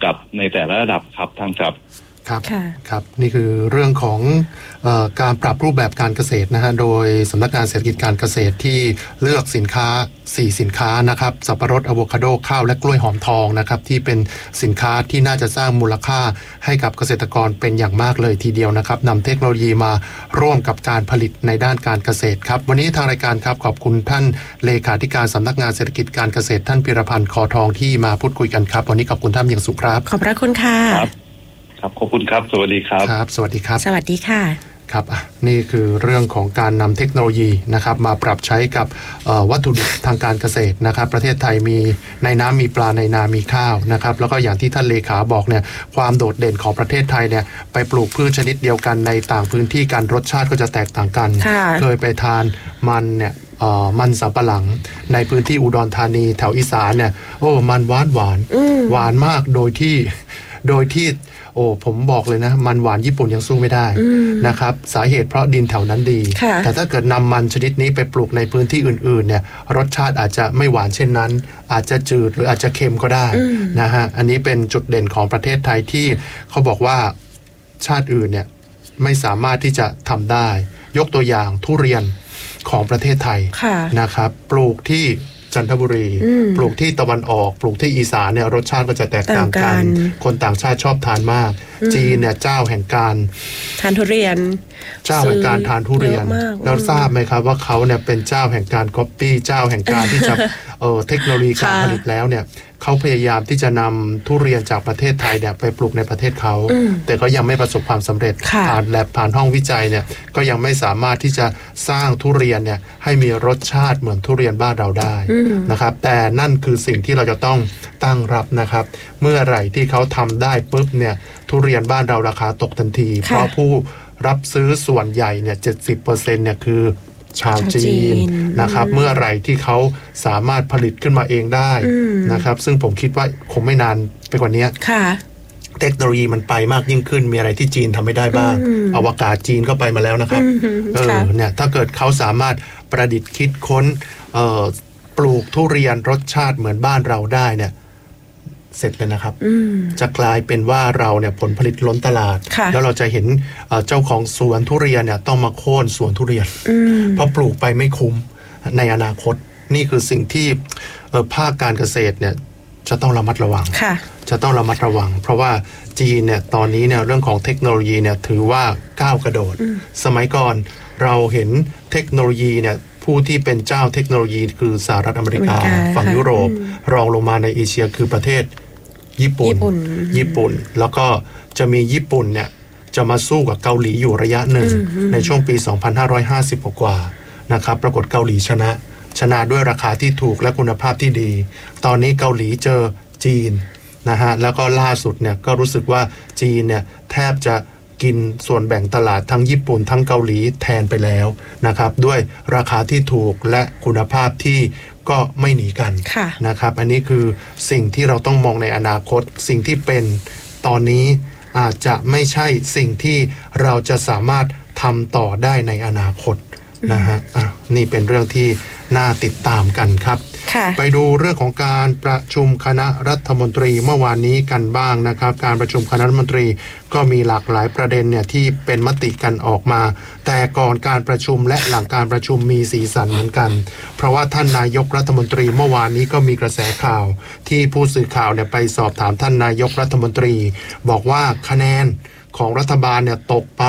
กับในแต่ละระดับครับท่านครับครับนี่คือเรื่องของการปรับรูปแบบการเกษตรนะฮะโดยสำนักงานเศรษฐกิจการเกษตรที่เลือกสินค้า4สินค้านะครับสับปะรดอะโวคาโดข้าวและกล้วยหอมทองนะครับที่เป็นสินค้าที่น่าจะสร้างมูลค่าให้กับเกษตรกรเป็นอย่างมากเลยทีเดียวนะครับนำเทคโนโลยีมาร่วมกับการผลิตในด้านการเกษตรครับวันนี้ทางรายการครับขอบคุณท่านเลขาธิการสำนักงานเศรษฐกิจการเกษตรท่านพิรพันธ์คอทองที่มาพูดคุยกันครับวันนี้ขอบคุณท่านอย่างสูงครับขอบพระคุณค่ะครับขอบคุณครับสวัสดีครับครับสวัสดีครับสวัสดีค่ะครับนี่คือเรื่องของการนำเทคโนโลยีนะครับมาปรับใช้กับวัตถุดิบทางการเกษตรนะครับประเทศไทยมีในน้ำมีปลาในนามีข้าวนะครับแล้วก็อย่างที่ท่านเลขาบอกเนี่ยความโดดเด่นของประเทศไทยเนี่ยไปปลูกพืชชนิดเดียวกันในต่างพื้นที่กันรสชาติก็จะแตกต่างกันเคยไปทานมันเนี่ยมันสำปะหลังในพื้นที่อุดรธานีแถวอีสานเนี่ยโอ้มันหวานมากโดยที่ผมบอกเลยนะมันหวานญี่ปุ่นยังสู้ไม่ได้นะครับสาเหตุเพราะดินแถวนั้นดีแต่ถ้าเกิดนำมันชนิดนี้ไปปลูกในพื้นที่อื่นๆเนี่ยรสชาติอาจจะไม่หวานเช่นนั้นอาจจะจืดหรืออาจจะเค็มก็ได้นะฮะอันนี้เป็นจุดเด่นของประเทศไทยที่เขาบอกว่าชาติอื่นเนี่ยไม่สามารถที่จะทำได้ยกตัวอย่างทุเรียนของประเทศไทยนะครับปลูกที่จันทบุรีปลูกที่ตะวันออกปลูกที่อีสานเนี่ยรสชาติก็จะแตกต่างกันคนต่างชาติชอบทานมากจีนเนี่ยเจ้าแห่งการทานทุเรียนเจ้าแห่งการทานทุเรียนแล้วทราบไหมครับว่าเขาเนี่ยเป็นเจ้าแห่งการก๊อปปี้เจ้าแห่งการที่จะเทคโนโลยีการผลิตแล้วเนี่ยเขาพยายามที่จะนำทุเรียนจากประเทศไทยเนี่ยไปปลูกในประเทศเขาแต่ก็ยังไม่ประสบความสำเร็จผ่านแลบผ่านห้องวิจัยเนี่ยก็ยังไม่สามารถที่จะสร้างทุเรียนเนี่ยให้มีรสชาติเหมือนทุเรียนบ้านเราได้นะครับแต่นั่นคือสิ่งที่เราจะต้องตั้งรับนะครับเมื่อไหร่ที่เขาทำได้ปุ๊บเนี่ยทุเรียนบ้านเราราคาตกทันทีเพราะผู้รับซื้อส่วนใหญ่เนี่ย 70% เนี่ยคือชาวจีนนะครับเมื่อไหร่ที่เขาสามารถผลิตขึ้นมาเองได้นะครับซึ่งผมคิดว่าคงไม่นานไปกว่านี้เทคโนโลยีมันไปมากยิ่งขึ้นมีอะไรที่จีนทำไม่ได้บ้างอวกาศจีนก็ไปมาแล้วนะครับเนี่ยถ้าเกิดเขาสามารถประดิษฐ์คิดค้นปลูกทุเรียนรสชาติเหมือนบ้านเราได้เนี่ยเสร็จเลยนะครับจะกลายเป็นว่าเราเนี่ยผลผลิตล้นตลาดแล้วเราจะเห็นเจ้าของสวนทุเรียนเนี่ยต้องมาโค่นสวนทุเรียนเพราะปลูกไปไม่คุ้มในอนาคตนี่คือสิ่งที่ภาคการเกษตรเนี่ยจะต้องระมัดระวังจะต้องระมัดระวังเพราะว่าจีนเนี่ยตอนนี้เนี่ยเรื่องของเทคโนโลยีเนี่ยถือว่าก้าวกระโดดสมัยก่อนเราเห็นเทคโนโลยีเนี่ยผู้ที่เป็นเจ้าเทคโนโลยีคือสหรัฐอเมริกาฝั่งยุโรปรองลงมาในเอเชียคือประเทศญี่ปุ่นแล้วก็จะมีญี่ปุ่นเนี่ยจะมาสู้กับเกาหลีอยู่ระยะหนึ่งในช่วงปี 2550 กว่านะครับปรากฏเกาหลีชนะด้วยราคาที่ถูกและคุณภาพที่ดีตอนนี้เกาหลีเจอจีนนะฮะแล้วก็ล่าสุดเนี่ยก็รู้สึกว่าจีนเนี่ยแทบจะกินส่วนแบ่งตลาดทั้งญี่ปุ่นทั้งเกาหลีแทนไปแล้วนะครับด้วยราคาที่ถูกและคุณภาพที่ก็ไม่หนีกันนะครับอันนี้คือสิ่งที่เราต้องมองในอนาคตสิ่งที่เป็นตอนนี้อาจจะไม่ใช่สิ่งที่เราจะสามารถทำต่อได้ในอนาคตนะฮะนี่เป็นเรื่องที่น่าติดตามกันครับไปดูเรื่องของการประชุมคณะรัฐมนตรีเมื่อวานนี้กันบ้างนะครับการประชุมคณะรัฐมนตรีก็มีหลากหลายประเด็นเนี่ยที่เป็นมติกันออกมาแต่ก่อนการประชุมและหลังการประชุมมีสีสันเหมือนกันเพราะว่าท่านนายกรัฐมนตรีเมื่อวานนี้ก็มีกระแสข่าวที่ผู้สื่อข่าวเนี่ยไปสอบถามท่านนายกรัฐมนตรีบอกว่าคะแนนของรัฐบาลเนี่ยตกไป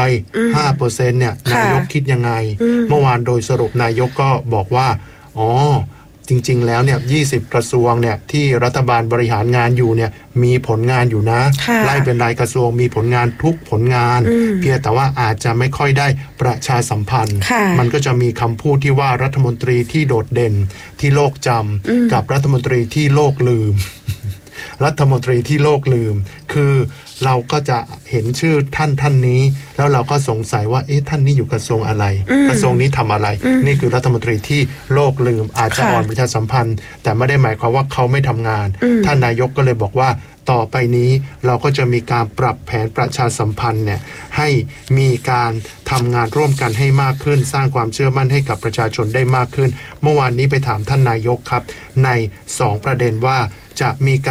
5% เนี่ยนายกคิดยังไงเมื่อวานโดยสรุปนายกก็บอกว่าจริงๆแล้วเนี่ย20 กระทรวงเนี่ยที่รัฐบาลบริหารงานอยู่เนี่ยมีผลงานอยู่นะไล่เป็นรายกระทรวงมีผลงานทุกผลงานเพียงแต่ว่าอาจจะไม่ค่อยได้ประชาสัมพันธ์มันก็จะมีคำพูดที่ว่ารัฐมนตรีที่โดดเด่นที่โลกจำกับรัฐมนตรีที่โลกลืม รัฐมนตรีที่โลกลืมคือเราก็จะเห็นชื่อท่านนี้แล้วเราก็สงสัยว่าท่านนี้อยู่กระทรวงอะไรกระทรวงนี้ทำอะไรนี่คือรัฐมนตรีที่โลกลืมอาจจะอ่อนประชาสัมพันธ์แต่ไม่ได้หมายความว่าเขาไม่ทำงานท่านนายกก็เลยบอกว่าต่อไปนี้เราก็จะมีการปรับแผนประชาสัมพันธ์เนี่ยให้มีการทำงานร่วมกันให้มากขึ้นสร้างความเชื่อมั่นให้กับประชาชนได้มากขึ้นเมื่อวานนี้ไปถามท่านนายกครับใน2ประเด็นว่าจะมีการ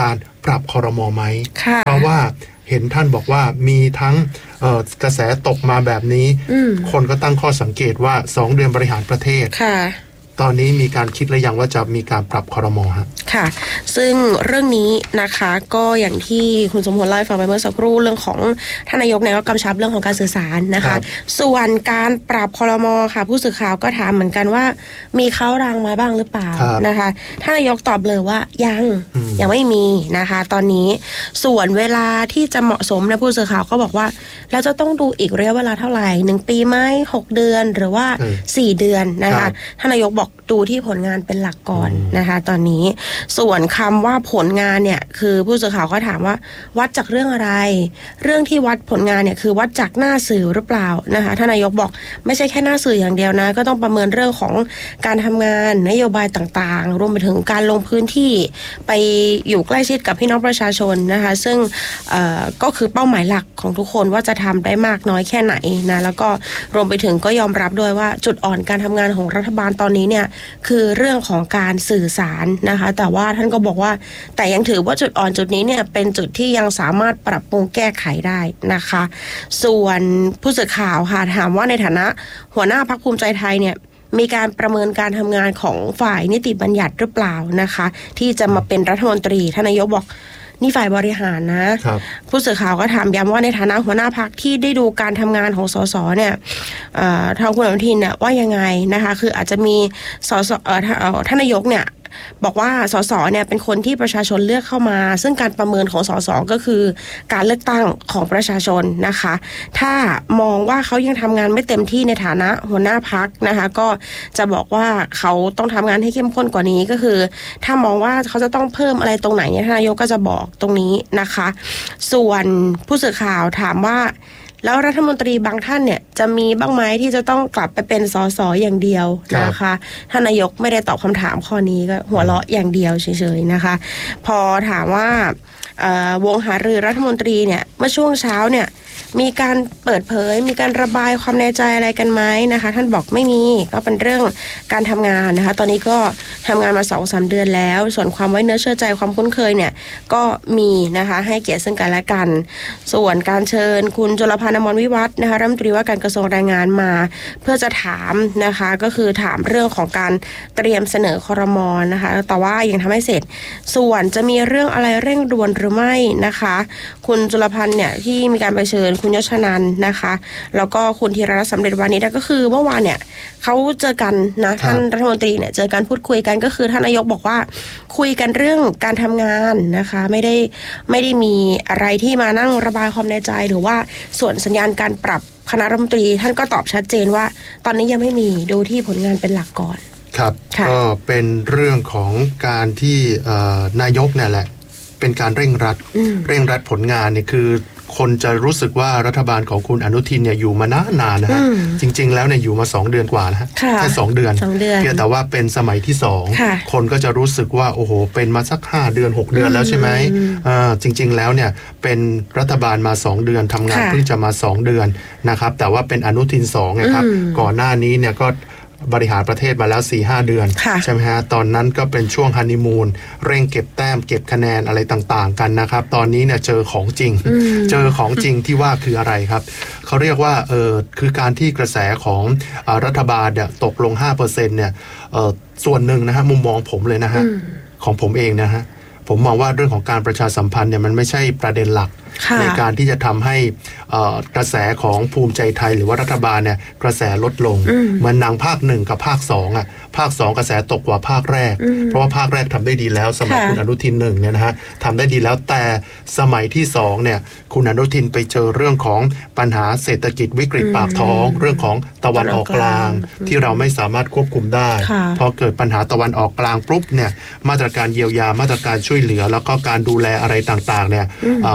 ปรับครม.ไหมค่ะเพราะว่าเห็นท่านบอกว่ามีทั้งกระแสตกมาแบบนี้คนก็ตั้งข้อสังเกตว่า2 เดือนบริหารประเทศค่ะตอนนี้มีการคิดหรือยังว่าจะมีการปรับครม.ฮะค่ะซึ่งเรื่องนี้นะคะก็อย่างที่คุณสมพลเล่าให้ฟังไปเมื่อสักครู่เรื่องของท่านนายกเนี่ยก็กำชับเรื่องของการสื่อสารนะคะส่วนการปรับครม.ค่ะผู้สื่อข่าวก็ถามเหมือนกันว่ามีเข้ารางมาบ้างหรือเปล่านะคะท่านนายกตอบเลยว่ายังไม่มีนะคะตอนนี้ส่วนเวลาที่จะเหมาะสมนะผู้สื่อข่าวก็บอกว่าเราจะต้องดูอีกระยะเวลาเท่าไหร่1 ปีไหม6 เดือนหรือว่า4 เดือนนะคะท่านนายกบอกดูที่ผลงานเป็นหลักก่อนนะคะตอนนี้ส่วนคำว่าผลงานเนี่ยคือผู้สื่อข่าวก็ถามว่าวัดจากเรื่องอะไรเรื่องที่วัดผลงานเนี่ยคือวัดจากหน้าสื่อหรือเปล่านะคะท่านนายกบอกไม่ใช่แค่หน้าสื่ออย่างเดียวนะก็ต้องประเมินเรื่องของการทำงานนโยบายต่างๆรวมไปถึงการลงพื้นที่ไปอยู่ใกล้ชิดกับพี่น้องประชาชนนะคะซึ่งก็คือเป้าหมายหลักของทุกคนว่าจะทำได้มากน้อยแค่ไหนนะแล้วก็รวมไปถึงก็ยอมรับด้วยว่าจุดอ่อนการทำงานของรัฐบาลตอนนี้เนี่ยคือเรื่องของการสื่อสารนะคะแต่ว่าท่านก็บอกว่าแต่ยังถือว่าจุดอ่อนจุดนี้เนี่ยเป็นจุดที่ยังสามารถปรับปรุงแก้ไขได้นะคะส่วนผู้สื่อข่าวค่ะถามว่าในฐานะหัวหน้าพรรคภูมิใจไทยเนี่ยมีการประเมินการทำงานของฝ่ายนิติบัญญัติหรือเปล่านะคะที่จะมาเป็นรัฐมนตรีท่านนายกบอกนี่ฝ่ายบริหารนะผู้สื่อข่าวก็ถามย้ำว่าในฐานะหัวหน้าพรรคที่ได้ดูการทำงานของสสเนี่ยทางคุณอนุทินเนี่ยว่ายังไงนะคะคืออาจจะมีสสท่านนายกเนี่ยบอกว่าสสเนี่ยเป็นคนที่ประชาชนเลือกเข้ามาซึ่งการประเมินของสสก็คือการเลือกตั้งของประชาชนนะคะถ้ามองว่าเขายังทำงานไม่เต็มที่ในฐานะหัวหน้าพรรคนะคะก็จะบอกว่าเขาต้องทำงานให้เข้มข้นกว่านี้ก็คือถ้ามองว่าเขาจะต้องเพิ่มอะไรตรงไหนเนี่ยท่านนายกก็จะบอกตรงนี้นะคะส่วนผู้สื่อข่าวถามว่าแล้วรัฐมนตรีบางท่านเนี่ยจะมีบ้างไหมที่จะต้องกลับไปเป็นสสอย่างเดียวนะคะท่านนายกไม่ได้ตอบคำถามข้อนี้ก็หัวเราะอย่างเดียวเฉยๆนะคะพอถามว่าวงหารือรัฐมนตรีเนี่ยเมื่อช่วงเช้าเนี่ยมีการเปิดเผยมีการระบายความในใจอะไรกันไหมนะคะท่านบอกไม่มีก็เป็นเรื่องการทำงานนะคะตอนนี้ก็ทำงานมา 2-3 เดือนแล้วส่วนความไว้เนื้อเชื่อใจความคุ้นเคยเนี่ยก็มีนะคะให้เกียรติซึ่งกันและกันส่วนการเชิญคุณจุลภัณฑ์ อมรวิวัฒน์นะคะรัฐมนตรีว่าการกระทรวงแรงงานมาเพื่อจะถามนะคะก็คือถามเรื่องของการเตรียมเสนอครม.นะคะแต่ว่ายังทำให้เสร็จส่วนจะมีเรื่องอะไรเร่งด่วนหรือไม่นะคะคุณจุลภัณฑ์เนี่ยที่มีการไปเชิญคุณยศนันท์นะคะแล้วก็คุณธีรรัตน์สำเร็จวานิชก็คือเมื่อวานเนี่ยเขาเจอกันนะท่านรัฐมนตรีเนี่ยเจอกันพูดคุยกันก็คือท่านนายกบอกว่าคุยกันเรื่องการทำงานนะคะไม่ได้มีอะไรที่มานั่งระบายความในใจหรือว่าส่วนสัญญาณการปรับคณะรัฐมนตรีท่านก็ตอบชัดเจนว่าตอนนี้ยังไม่มีดูที่ผลงานเป็นหลักก่อนครับก็เป็นเรื่องของการที่นายกเนี่ยแหละเป็นการเร่งรัดผลงานเนี่ยคือคนจะรู้สึกว่ารัฐบาลของคุณอนุทินเนี่ยอยู่มานานนะฮะจริงๆแล้วเนี่ยอยู่มา2 เดือนกว่านะฮะแค่2 เดือนเพียงแต่ว่าเป็นสมัยที่2คนก็จะรู้สึกว่าโอ้โหเป็นมาสัก5 เดือน6 เดือนแล้วใช่ไหมจริงๆแล้วเนี่ยเป็นรัฐบาลมา2 เดือนทำงานเพิ่งจะมา2 เดือนนะครับแต่ว่าเป็นอนุทิน2ไงครับก่อนหน้านี้เนี่ยก็บริหารประเทศมาแล้ว 4-5 เดือนใช่ไหมฮะตอนนั้นก็เป็นช่วงฮันนีมูนเร่งเก็บแต้มเก็บคะแนนอะไรต่างๆกันนะครับตอนนี้เนี่ยเจอของจริงที่ว่าคืออะไรครับเขาเรียกว่าคือการที่กระแสของรัฐบาลเนี่ยตกลง 5% เนี่ยส่วนหนึ่งนะฮะมุมมองผมเลยนะฮะของผมเองนะฮะผมมองว่าเรื่องของการประชาสัมพันธ์เนี่ยมันไม่ใช่ประเด็นหลักในการที่จะทำให้กระแสของภูมิใจไทยหรือว่ารัฐบาลเนี่ยกระแสลดลงเหมือนหนังภาค1กับภาค2อ่ะภาค2กระแสตกกว่าภาคแรกเพราะว่าภาคแรกทำได้ดีแล้วสมัยคุณอนุทิน1เนี่ยนะฮะทำได้ดีแล้วแต่สมัยที่2เนี่ยคุณอนุทินไปเจอเรื่องของปัญหาเศรษฐกิจวิกฤตปากท้องเรื่องของตะวันออกกลางที่เราไม่สามารถควบคุมได้พอเกิดปัญหาตะวันออกกลางปุ๊บเนี่ยมาตรการเยียวยามาตรการช่วยเหลือแล้วก็การดูแลอะไรต่างๆเนี่ยการเข้า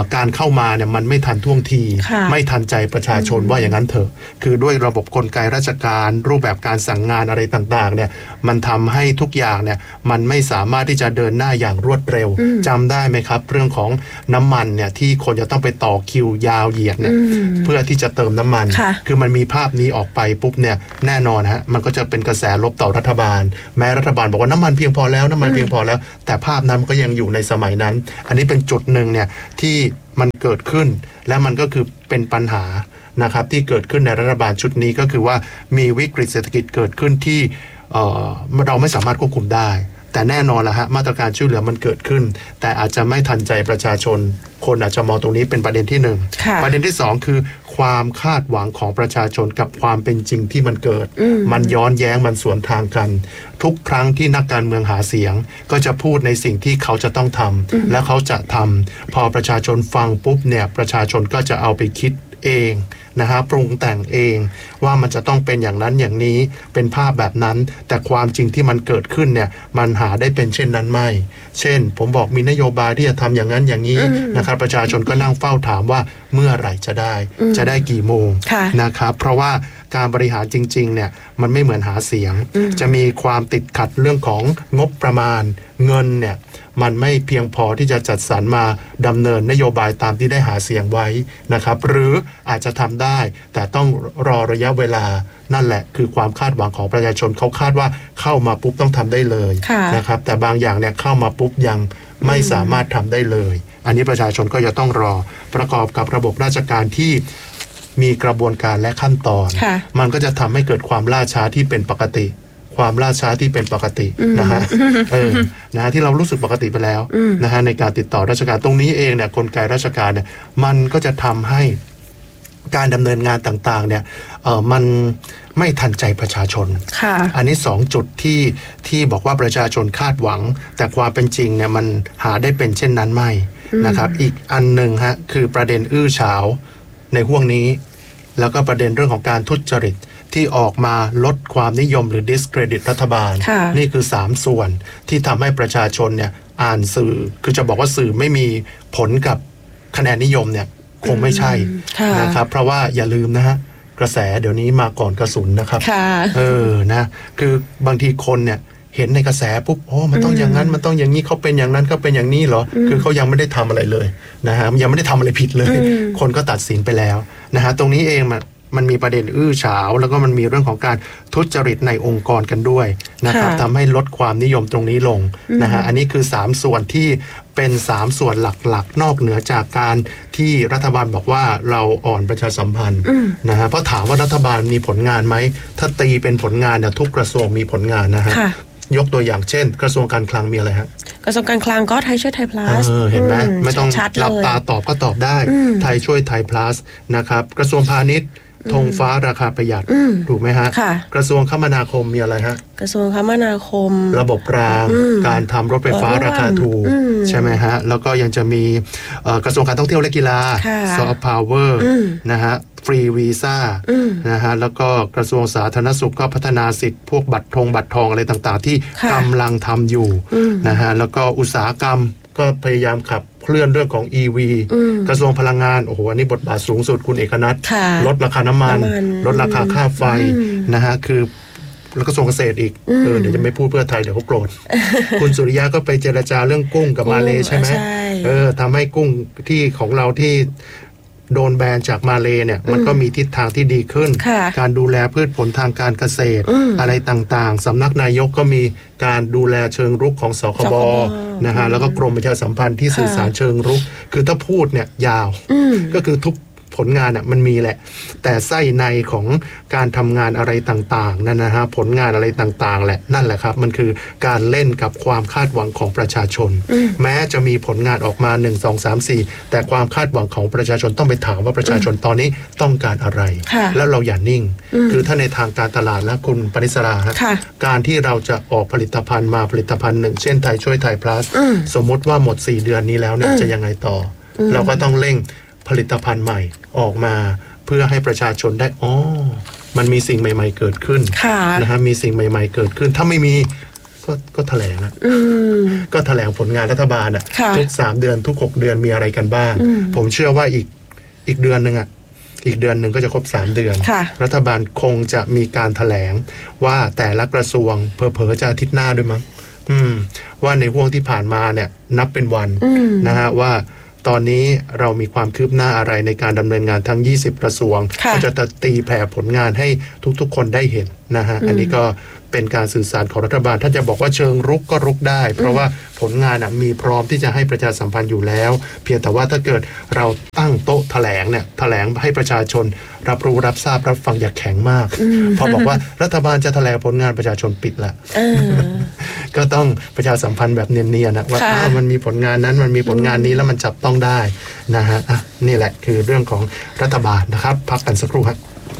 มาเนี่ยมันไม่ทันท่วงทีไม่ทันใจประชาชนว่าอย่างนั้นเถอะคือด้วยระบบกลไกราชการรูปแบบการสั่งงานอะไรต่างๆเนี่ยมันทำให้ทุกอย่างเนี่ยมันไม่สามารถที่จะเดินหน้าอย่างรวดเร็วจำได้ไหมครับเรื่องของน้ำมันเนี่ยที่คนจะต้องไปต่อคิวยาวเหยียดเนี่ยเพื่อที่จะเติมน้ำมันคือมันมีภาพนี้ออกไปปุ๊บเนี่ยแน่นอนฮะมันก็จะเป็นกระแสลบต่อรัฐบาลแม้รัฐบาลบอกว่าน้ำมันเพียงพอแล้วน้ำมันเพียงพอแล้วแต่ภาพนั้นก็ยังอยู่ในสมัยนั้นอันนี้เป็นจุดหนึ่งเนี่ยที่มันเกิดขึ้นและมันก็คือเป็นปัญหานะครับที่เกิดขึ้นในรัฐบาลชุดนี้ก็คือว่ามีวิกฤตเศรษฐกิจเกิดขึ้นที่เราไม่สามารถควบคุมได้แต่แน่นอนละฮะมาตรการช่วยเหลือมันเกิดขึ้นแต่อาจจะไม่ทันใจประชาชนคนอาจจะมองตรงนี้เป็นประเด็นที่หนึ่งประเด็นที่สองคือความคาดหวังของประชาชนกับความเป็นจริงที่มันเกิดมันย้อนแย้งมันสวนทางกันทุกครั้งที่นักการเมืองหาเสียงก็จะพูดในสิ่งที่เขาจะต้องทำและเขาจะทำพอประชาชนฟังปุ๊บเนี่ยประชาชนก็จะเอาไปคิดเองนะครับปรุงแต่งเองว่ามันจะต้องเป็นอย่างนั้นอย่างนี้เป็นภาพแบบนั้นแต่ความจริงที่มันเกิดขึ้นเนี่ยมันหาได้เป็นเช่นนั้นไม่เช่นผมบอกมีนโยบายที่จะทำอย่างนั้นอย่างนี้นะครับประชาชนก็นั่งเฝ้าถามว่าเมื่อไหร่จะได้กี่โมงนะครับเพราะว่าการบริหารจริงๆเนี่ยมันไม่เหมือนหาเสียงจะมีความติดขัดเรื่องของงบประมาณเงินเนี่ยมันไม่เพียงพอที่จะจัดสรรมาดำเนินนโยบายตามที่ได้หาเสียงไว้นะครับหรืออาจจะทำได้แต่ต้องรอระยะเวลานั่นแหละคือความคาดหวังของประชาชนเขาคาดว่าเข้ามาปุ๊บต้องทำได้เลยนะครับแต่บางอย่างเนี่ยเข้ามาปุ๊บยังไม่สามารถทำได้เลยอันนี้ประชาชนก็จะต้องรอประกอบกับระบบราชการที่มีกระบวนการและขั้นตอนมันก็จะทำให้เกิดความล่าช้าที่เป็นปกติความล่าช้าที่เป็นปกตินะฮะนะที่เรารู้สึกปกติไปแล้วนะฮะในการติดต่อราชการตรงนี้เองเนี่ยกลไกราชการเนี่ยมันก็จะทำให้การดำเนินงานต่างๆเนี่ยมันไม่ทันใจประชาชนอันนี้2จุดที่บอกว่าประชาชนคาดหวังแต่ความเป็นจริงเนี่ยมันหาได้เป็นเช่นนั้นไม่นะครับอีกอันหนึ่งฮะคือประเด็นอื้อฉาวในห่วงนี้แล้วก็ประเด็นเรื่องของการทุจริตที่ออกมาลดความนิยมหรือ discredit รัฐบาลนี่คือ3ส่วนที่ทำให้ประชาชนเนี่ยอ่านสื่อคือจะบอกว่าสื่อไม่มีผลกับคะแนนนิยมเนี่ยคงไม่ใช่นะครับเพราะว่าอย่าลืมนะฮะกระแสเดี๋ยวนี้มาก่อนกระสุนนะครับนะคือบางทีคนเนี่ยเห็นในกระแสปุ๊บโอ้มันต้องอย่างนั้นมันต้องอย่างนี้เขาเป็นอย่างนั้นเขาเป็นอย่างนี้เหรอคือเขายังไม่ได้ทำอะไรเลยนะฮะยังไม่ได้ทำอะไรผิดเลยคนก็ตัดสินไปแล้วนะฮะตรงนี้เองมันมีประเด็นอื้อฉาวแล้วก็มันมีเรื่องของการทุจริตในองค์กรกันด้วยนะครับทำให้ลดความนิยมตรงนี้ลงนะฮะอันนี้คือ3ส่วนที่เป็น3ส่วนหลักๆนอกเหนือจากการที่รัฐบาลบอกว่าเราอ่อนประชาสัมพันธ์นะฮะเพราะถามว่ารัฐบาลมีผลงานไหมถ้าตีเป็นผลงานเนี่ยทุกกระทรวงมีผลงานนะฮะยกตัวอย่างเช่นกระทรวงการคลังมีอะไรฮะกระทรวงการคลังก็ไทยช่วยไทยพลัสเห็นไหมไม่ต้องหลับตาตอบก็ตอบได้ไทยช่วยไทยพลัสนะครับกระทรวงพาณิชย์ธงฟ้าราคาประหยัดถูกไหมฮะกระทรวงคมนาคมมีอะไรฮะกระทรวงคมนาคมระบบรางการทำรถไฟฟ้าราคาถูกใช่ไหมฮะแล้วก็ยังจะมีกระทรวงการท่องเที่ยวและกีฬาซอฟต์พาวเวอร์นะฮะฟรีวีซ่านะฮะแล้วก็กระทรวงสาธารณสุขก็พัฒนาสิทธิ์พวกบัตรทองอะไรต่างๆที่กำลังทำอยู่นะฮะแล้วก็อุตสาหกรรมก็พยายามขับเคลื่อนเรื่องของ EV กระทรวงพลังงานโอ้โหอันนี้บทบาทสูงสุดคุณเอกนัทลดราคาน้ำมันลดราคาค่าไฟนะฮะคือแล้วกระทรวงเกษตรอีกเดี๋ยวจะไม่พูดเพื่อไทยเดี๋ยวเขาโกรธ คุณสุริยะก็ไปเจรจาเรื่องกุ้งกับมาเลใช่ไหมทำให้กุ้งที่ของเราที่โดนแบนจากมาเลเนี่ยมันก็มีทิศทางที่ดีขึ้นการดูแลพืชผลทางการเกษตรอะไรต่างๆสำนักนายกก็มีการดูแลเชิงรุกของสคบนะฮะแล้วก็กรมประชาสัมพันธ์ที่สื่อสารเชิงรุกคือถ้าพูดเนี่ยยาวก็คือทุกผลงานมันมีแหละแต่ไส้ในของการทำงานอะไรต่างๆนั่นนะฮะผลงานอะไรต่างๆแหละนั่นแหละครับมันคือการเล่นกับความคาดหวังของประชาชนแม้จะมีผลงานออกมา1 2 3 4แต่ความคาดหวังของประชาชนต้องไปถามว่าประชาชนตอนนี้ต้องการอะไรแล้วเราอย่านิ่งคือถ้าในทางการตลาดแล้วคุณปณิสราการที่เราจะออกผลิตภัณฑ์มาผลิตภัณฑ์หนึ่งเช่นไทยช่วยไทยพลัสสมมติว่าหมด4 เดือนนี้แล้วเนี่ยจะยังไงต่อเราก็ต้องเร่งผลิตภัณฑ์ใหม่ออกมาเพื่อให้ประชาชนได้มันมีสิ่งใหม่ๆเกิดขึ้นนะฮะมีสิ่งใหม่ๆเกิดขึ้นถ้าไม่มีก็แถลงก็แถลงผลงานรัฐบาลทุก3 เดือนทุก6 เดือนมีอะไรกันบ้างผมเชื่อว่าอีกเดือนหนึ่งอีกเดือนหนึ่งก็จะครบ3 เดือนรัฐบาลคงจะมีการแถลงว่าแต่ละกระทรวงเผลอๆจะอาทิตย์หน้าด้วยมั้งว่าในห่วงที่ผ่านมาเนี่ยนับเป็นวันนะฮะว่าตอนนี้เรามีความคืบหน้าอะไรในการดำเนินงานทั้ง20กระทรวงก็จะตีแผ่ผลงานให้ทุกๆคนได้เห็นนะฮะอันนี้ก็เป็นการสื่อสารของรัฐบาลถ้าจะบอกว่าเชิงรุกก็รุกได้เพราะว่าผลงานมีพร้อมที่จะให้ประชาสัมพันธ์อยู่แล้วเพียงแต่ว่าถ้าเกิดเราตั้งโต๊ะแถลงเนี่ยแถลงให้ประชาชนรับรู้รับทราบรับฟังอย่าแข็งมากพอบอกว่ารัฐบาลจะแถลงผลงานประชาชนปิดละก็ต้องประชาสัมพันธ์แบบเนียนๆนะว่ามันมีผลงานนั้นมันมีผลงานนี้แล้วมันจับต้องได้นะฮะนี่แหละคือเรื่องของรัฐบาลนะครับพักกันสักครู่ครับ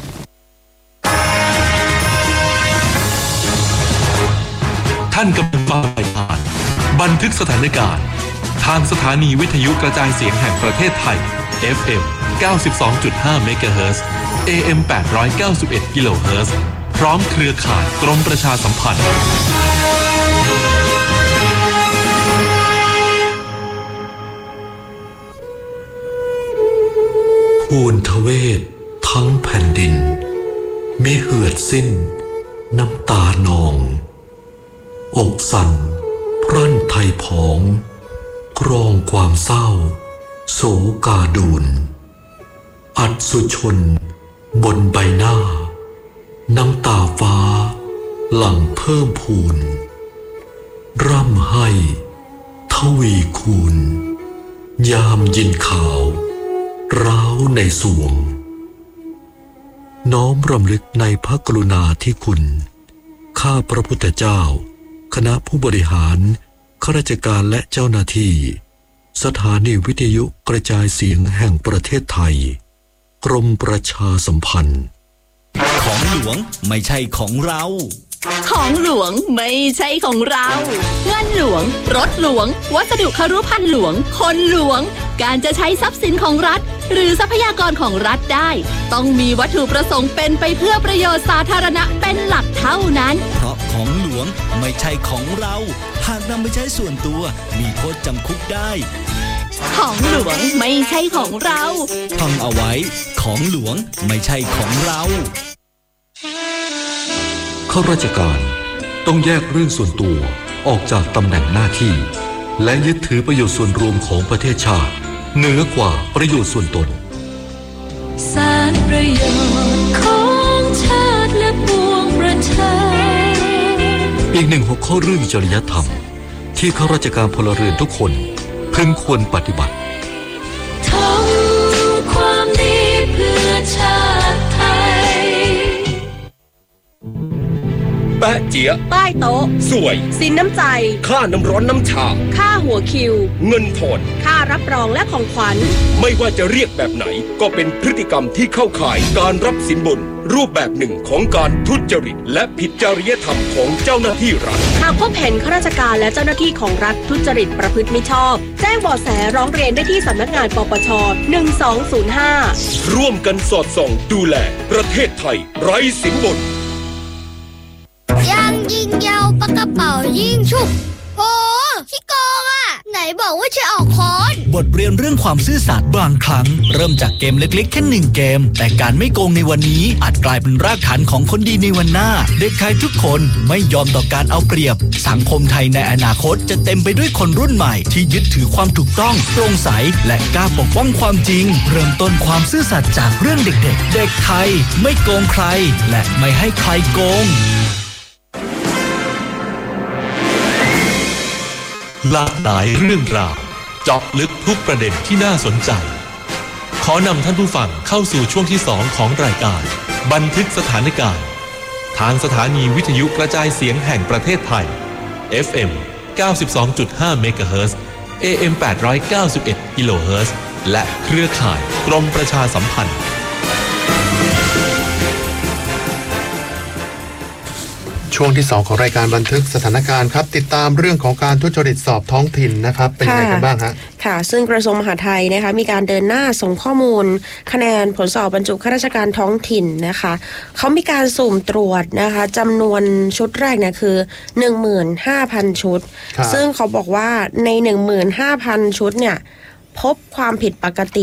ท่านกำลังฟังรายการบันทึกสถานการณ์ทางสถานีวิทยุกระจายเสียงแห่งประเทศไทย FM 92.5 เมกะเฮิรตซ์ AM 891 กิโลเฮิรตซ์พร้อมเครือข่ายกรมประชาสัมพันธ์ภูนทเวศทั้งแผ่นดินมิเหือดสิ้นน้ำตานองอกสั่นพรั่นไทยผองกรองความเศร้าโศกาดูนอัศชนบนใบหน้าน้ำตาฟ้าหลั่งเพิ่มพูนร่ำให้ทวีคูณยามยินข่าวร้าวในสวงน้อมรำลึกในพระกรุณาธิคุณข้าพระพุทธเจ้าคณะผู้บริหารข้าราชการและเจ้าหน้าที่สถานีวิทยุกระจายเสียงแห่งประเทศไทยกรมประชาสัมพันธ์ของหลวงไม่ใช่ของเราของหลวงไม่ใช่ของเราเงินหลวงรถหลวงวัสดุครุภัณฑ์หลวงคนหลวงการจะใช้ทรัพย์สินของรัฐหรือทรัพยากรของรัฐได้ต้องมีวัตถุประสงค์เป็นไปเพื่อประโยชน์สาธารณะเป็นหลักเท่านั้นเพราะของหลวงไม่ใช่ของเราหากนำไปใช้ส่วนตัวมีโทษจำคุกได้ของหลวงไม่ใช่ของเราท่องเอาไว้ของหลวงไม่ใช่ของเราข้าราชการต้องแยกเรื่องส่วนตัวออกจากตำแหน่งหน้าที่และยึดถือประโยชน์ส่วนรวมของประเทศชาติเหนือกว่าประโยชน์ส่วนตนสารประโยชน์ของชาติและปวงประชาอีกหนึ่งหัวข้อเรื่องจริยธรรมที่ข้าราชการพลเรือนทุกคนพึงควรปฏิบัติทำความดีเพื่อชาติไทยแปะเจี๊ยใต้โต๊ะสวยสินน้ำใจค่าน้ำร้อนน้ำชาค่าหัวคิวเงินทอนค่ารับรองและของขวัญไม่ว่าจะเรียกแบบไหนก็เป็นพฤติกรรมที่เข้าข่ายการรับสินบนรูปแบบหนึ่งของการทุจริตและผิดจริยธรรมของเจ้าหน้าที่รัฐหากพบเห็นข้าราชการและเจ้าหน้าที่ของรัฐทุจริตประพฤติมิชอบแจ้งเบาะแสร้องเรียนได้ที่สำนักงานปปช1205 ร่วมกันสอดส่องดูแลประเทศไทยไร้สินบนยังยิงยาวปากกระเป๋ายิงฉุบโหขี้โกงอ่ะไหนบอกว่าจะออกคอนบทเรียนเรื่องความซื่อสัตย์บางครั้งเริ่มจากเกมเล็กๆแค่1เกมแต่การไม่โกงในวันนี้อาจกลายเป็นรากฐานของคนดีในวันหน้าเด็กไทยทุกคนไม่ยอมต่อการเอาเปรียบสังคมไทยในอนาคตจะเต็มไปด้วยคนรุ่นใหม่ที่ยึดถือความถูกต้องโปร่งใสและกล้าปกป้องความจริงเริ่มต้นความซื่อสัตย์จากเรื่องเด็กๆเด็กไทยไม่โกงใครและไม่ให้ใครโกงหลากหลายเรื่องราวเจาะลึกทุกประเด็นที่น่าสนใจขอนำท่านผู้ฟังเข้าสู่ช่วงที่2ของรายการบันทึกสถานการณ์ทางสถานีวิทยุกระจายเสียงแห่งประเทศไทย FM 92.5 เมกะเฮิรตซ์ AM 891 กิโลเฮิรตซ์และเครือข่ายกรมประชาสัมพันธ์ช่ช่วงที่2ของรายการบันทึกสถานการณ์ครับติดตามเรื่องของการทุจริตสอบท้องถิ่นนะครับเป็นยังไงกันบ้างฮะค่ะซึ่งกระทรวงมหาดไทยนะคะมีการเดินหน้าส่งข้อมูลคะแนนผลสอบบรรจุข้าราชการท้องถิ่นนะคะเขามีการสุ่มตรวจนะคะจำนวนชุดแรกเนี่ยคือ 15,000 ชุดซึ่งเขาบอกว่าใน 15,000 ชุดเนี่ยพบความผิดปกติ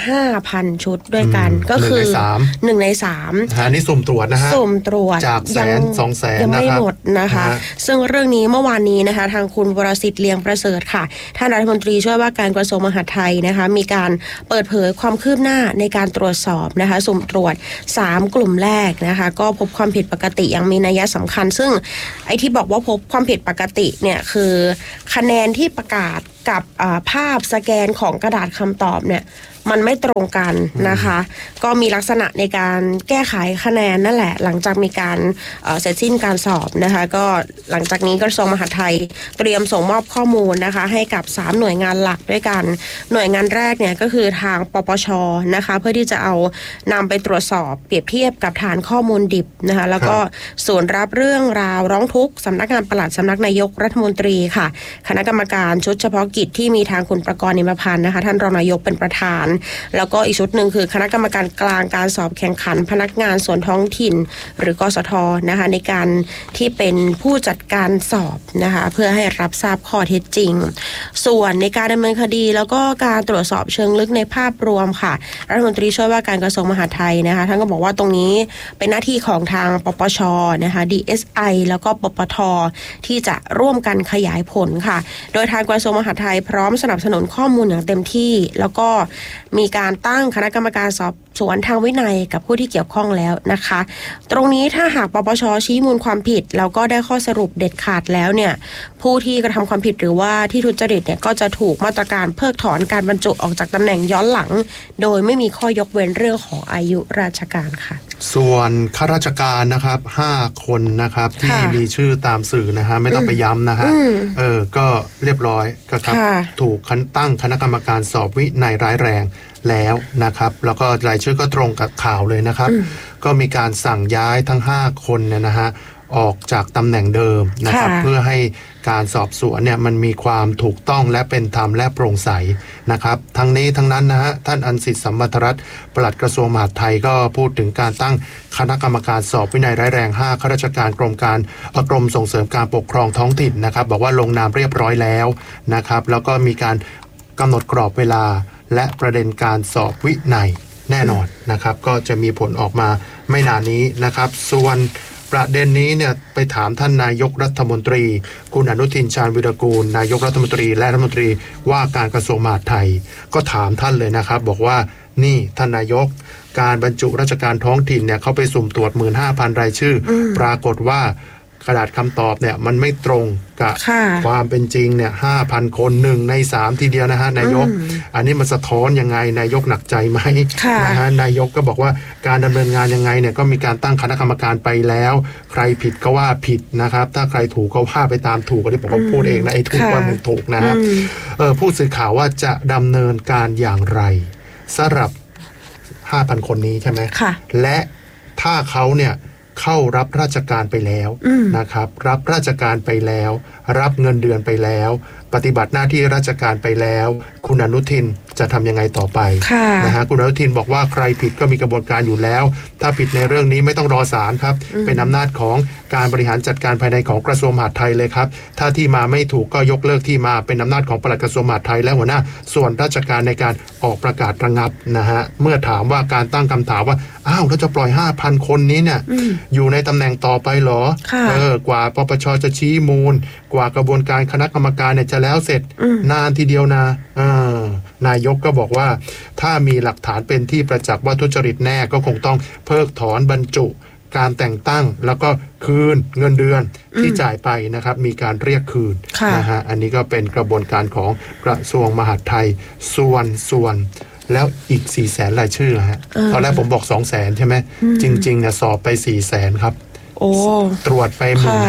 5,000 ชุดด้วยกันก็คือ1 ใน 3 อันนี้สุ่มตรวจนะฮะสุ่มตรวจจาก100,000-200,000 ยังไม่หมดนะคะซึ่งเรื่องนี้เมื่อวานนี้นะคะทางคุณวรสิทธิ์เลียงประเสริฐค่ะท่านรัฐมนตรีช่วยว่าการกระทรวงมหาดไทยนะคะมีการเปิดเผยความคืบหน้าในการตรวจสอบนะคะสุ่มตรวจ3กลุ่มแรกนะคะก็พบความผิดปกติอย่างมีนัยสำคัญซึ่งไอ้ที่บอกว่าพบความผิดปกติเนี่ยคือคะแนนที่ประกาศกับภาพสแกนของกระดาษคำตอบเนี่ยมันไม่ตรงกันนะคะก็มีลักษณะในการแก้ไขคะแนนนั่นแหละหลังจากมีการเสร็จสิ้นการสอบนะคะก็หลังจากนี้กระทรวงมหาดไทยเตรียมส่งมอบข้อมูลนะคะให้กับ3หน่วยงานหลักด้วยกันหน่วยงานแรกเนี่ยก็คือทางปปช.นะคะเพื่อที่จะเอานำไปตรวจสอบเปรียบเทียบกับฐานข้อมูลดิบนะคะแล้วก็ส่วนรับเรื่องราวร้องทุกข์สำนักงานปลัดสำนักนายกรัฐมนตรีค่ะคณะกรรมการชุดเฉพาะกิจที่มีทางคุณประกรณ์ นิมพันธ์นะคะท่านรองนายกเป็นประธานแล้วก็อีกชุดหนึ่งคือคณะกรรมการกลางการสอบแข่งขันพนักงานส่วนท้องถิ่นหรือกสทนะคะในการที่เป็นผู้จัดการสอบนะคะเพื่อให้รับทราบข้อเท็จจริงส่วนในการดำเนินคดีแล้วก็การตรวจสอบเชิงลึกในภาพรวมค่ะรัฐมนตรีช่วยว่าการกระทรวงมหาดไทยนะคะท่านก็บอกว่าตรงนี้เป็นหน้าที่ของทางปปชนะคะ DSI แล้วก็ปปทที่จะร่วมกันขยายผลค่ะโดยทางกระทรวงมหาดไทยพร้อมสนับสนุนข้อมูลอย่างเต็มที่แล้วก็มีการตั้งคณะกรรมการสอบสวนทางวินัยกับผู้ที่เกี่ยวข้องแล้วนะคะตรงนี้ถ้าหากปปชชี้มูลความผิดแล้วก็ได้ข้อสรุปเด็ดขาดแล้วเนี่ยผู้ที่กระทำความผิดหรือว่าที่ทุจริตเนี่ยก็จะถูกมาตรการเพิกถอนการบรรจุออกจากตำแหน่งย้อนหลังโดยไม่มีข้อยกเว้นเรื่องของอายุราชการค่ะส่วนข้าราชการนะครับ5คนนะครับที่มีชื่อตามสื่อนะฮะไม่ต้องไปย้ำนะฮะก็เรียบร้อยก็ครับถูกตั้งคณะกรรมการสอบวินัยร้ายแรงแล้วนะครับแล้วก็รายชื่อก็ตรงกับข่าวเลยนะครับก็มีการสั่งย้ายทั้ง5คนเนี่ยนะฮะออกจากตำแหน่งเดิมนะครับเพื่อให้การสอบสวนเนี่ยมันมีความถูกต้องและเป็นธรรมและโปร่งใสนะครับทั้งนี้ทั้งนั้นนะฮะท่านอันสิทธิ์สัมมัทรัตน์ปลัดกระทรวงมหาดไทยก็พูดถึงการตั้งคณะกรรมการสอบวินัยร้ายแรง5ข้าราชการกรมส่งเสริมการปกครองท้องถิ่นนะครับบอกว่าลงนามเรียบร้อยแล้วนะครับแล้วก็มีการกำหนดกรอบเวลาและประเด็นการสอบวินัยแน่นอนนะครับก็จะมีผลออกมาไม่นานนี้นะครับส่วนประเด็นนี้เนี่ยไปถามท่านนายกรัฐมนตรีคุณอนุทินชาญวิรากูลนายกรัฐมนตรีและรัฐมนตรีว่าการกระทรวงมหาดไทยก็ถามท่านเลยนะครับบอกว่านี่ท่านนายกการบรรจุราชการท้องถิ่นเนี่ยเขาไปสุ่มตรวจ 15,000 รายชื่อปรากฏว่ากระดาษคำตอบเนี่ยมันไม่ตรงกับความเป็นจริงเนี่ย 5,000 คน1 ใน 3ทีเดียวนะฮะนายกอันนี้มันสะท้อนยังไงนายกหนักใจไหมนะฮะนายกก็บอกว่าการดำเนินงานยังไงเนี่ยก็มีการตั้งคณะกรรมการไปแล้วใครผิดก็ว่าผิดนะครับถ้าใครถูกก็ว่าไปตามถูกอันนี้ผมก็พูดเองนะไอ้ถูกว่ามันถูกนะฮะผู้สื่อข่าวว่าจะดำเนินการอย่างไรสำหรับ 5,000 คนนี้ใช่ไหมและถ้าเขาเนี่ยเข้ารับราชการไปแล้วนะครับรับราชการไปแล้วรับเงินเดือนไปแล้วปฏิบัติหน้าที่ราชการไปแล้วคุณอนุทินจะทำยังไงต่อไปนะฮะคุณอนุทินบอกว่าใครผิดก็มีกระบวนการอยู่แล้วถ้าผิดในเรื่องนี้ไม่ต้องรอศาลครับเป็นอำนาจของการบริหารจัดการภายในของกระทรวงมหาดไทยเลยครับถ้าที่มาไม่ถูกก็ยกเลิกที่มาเป็นอำนาจของปลัดกระทรวงมหาดไทยและหัวหน้าส่วนราชการในการออกประกาศระงับนะฮะเมื่อถามว่าการตั้งคำถามว่าอ้าวเราจะปล่อย 5,000 คนนี้เนี่ยอยู่ในตำแหน่งต่อไปเหรอกว่าปปชจะชี้มูลกว่ากระบวนการคณะกรรมการเนี่ยจะแล้วเสร็จนานทีเดียวนะนายกก็บอกว่าถ้ามีหลักฐานเป็นที่ประจักษ์ว่าทุจริตแน่ก็คงต้องเพิกถอนบรรจุการแต่งตั้งแล้วก็คืนเงินเดือนที่จ่ายไปนะครับมีการเรียกคืนนะฮะอันนี้ก็เป็นกระบวนการของกระทรวงมหาดไทยส่วนแล้วอีก 400,000 รายชื่อฮะตอนแรกผมบอก 200,000 ใช่ไหมจริงๆเนี่ยสอบไป 400,000 ครับตรวจไป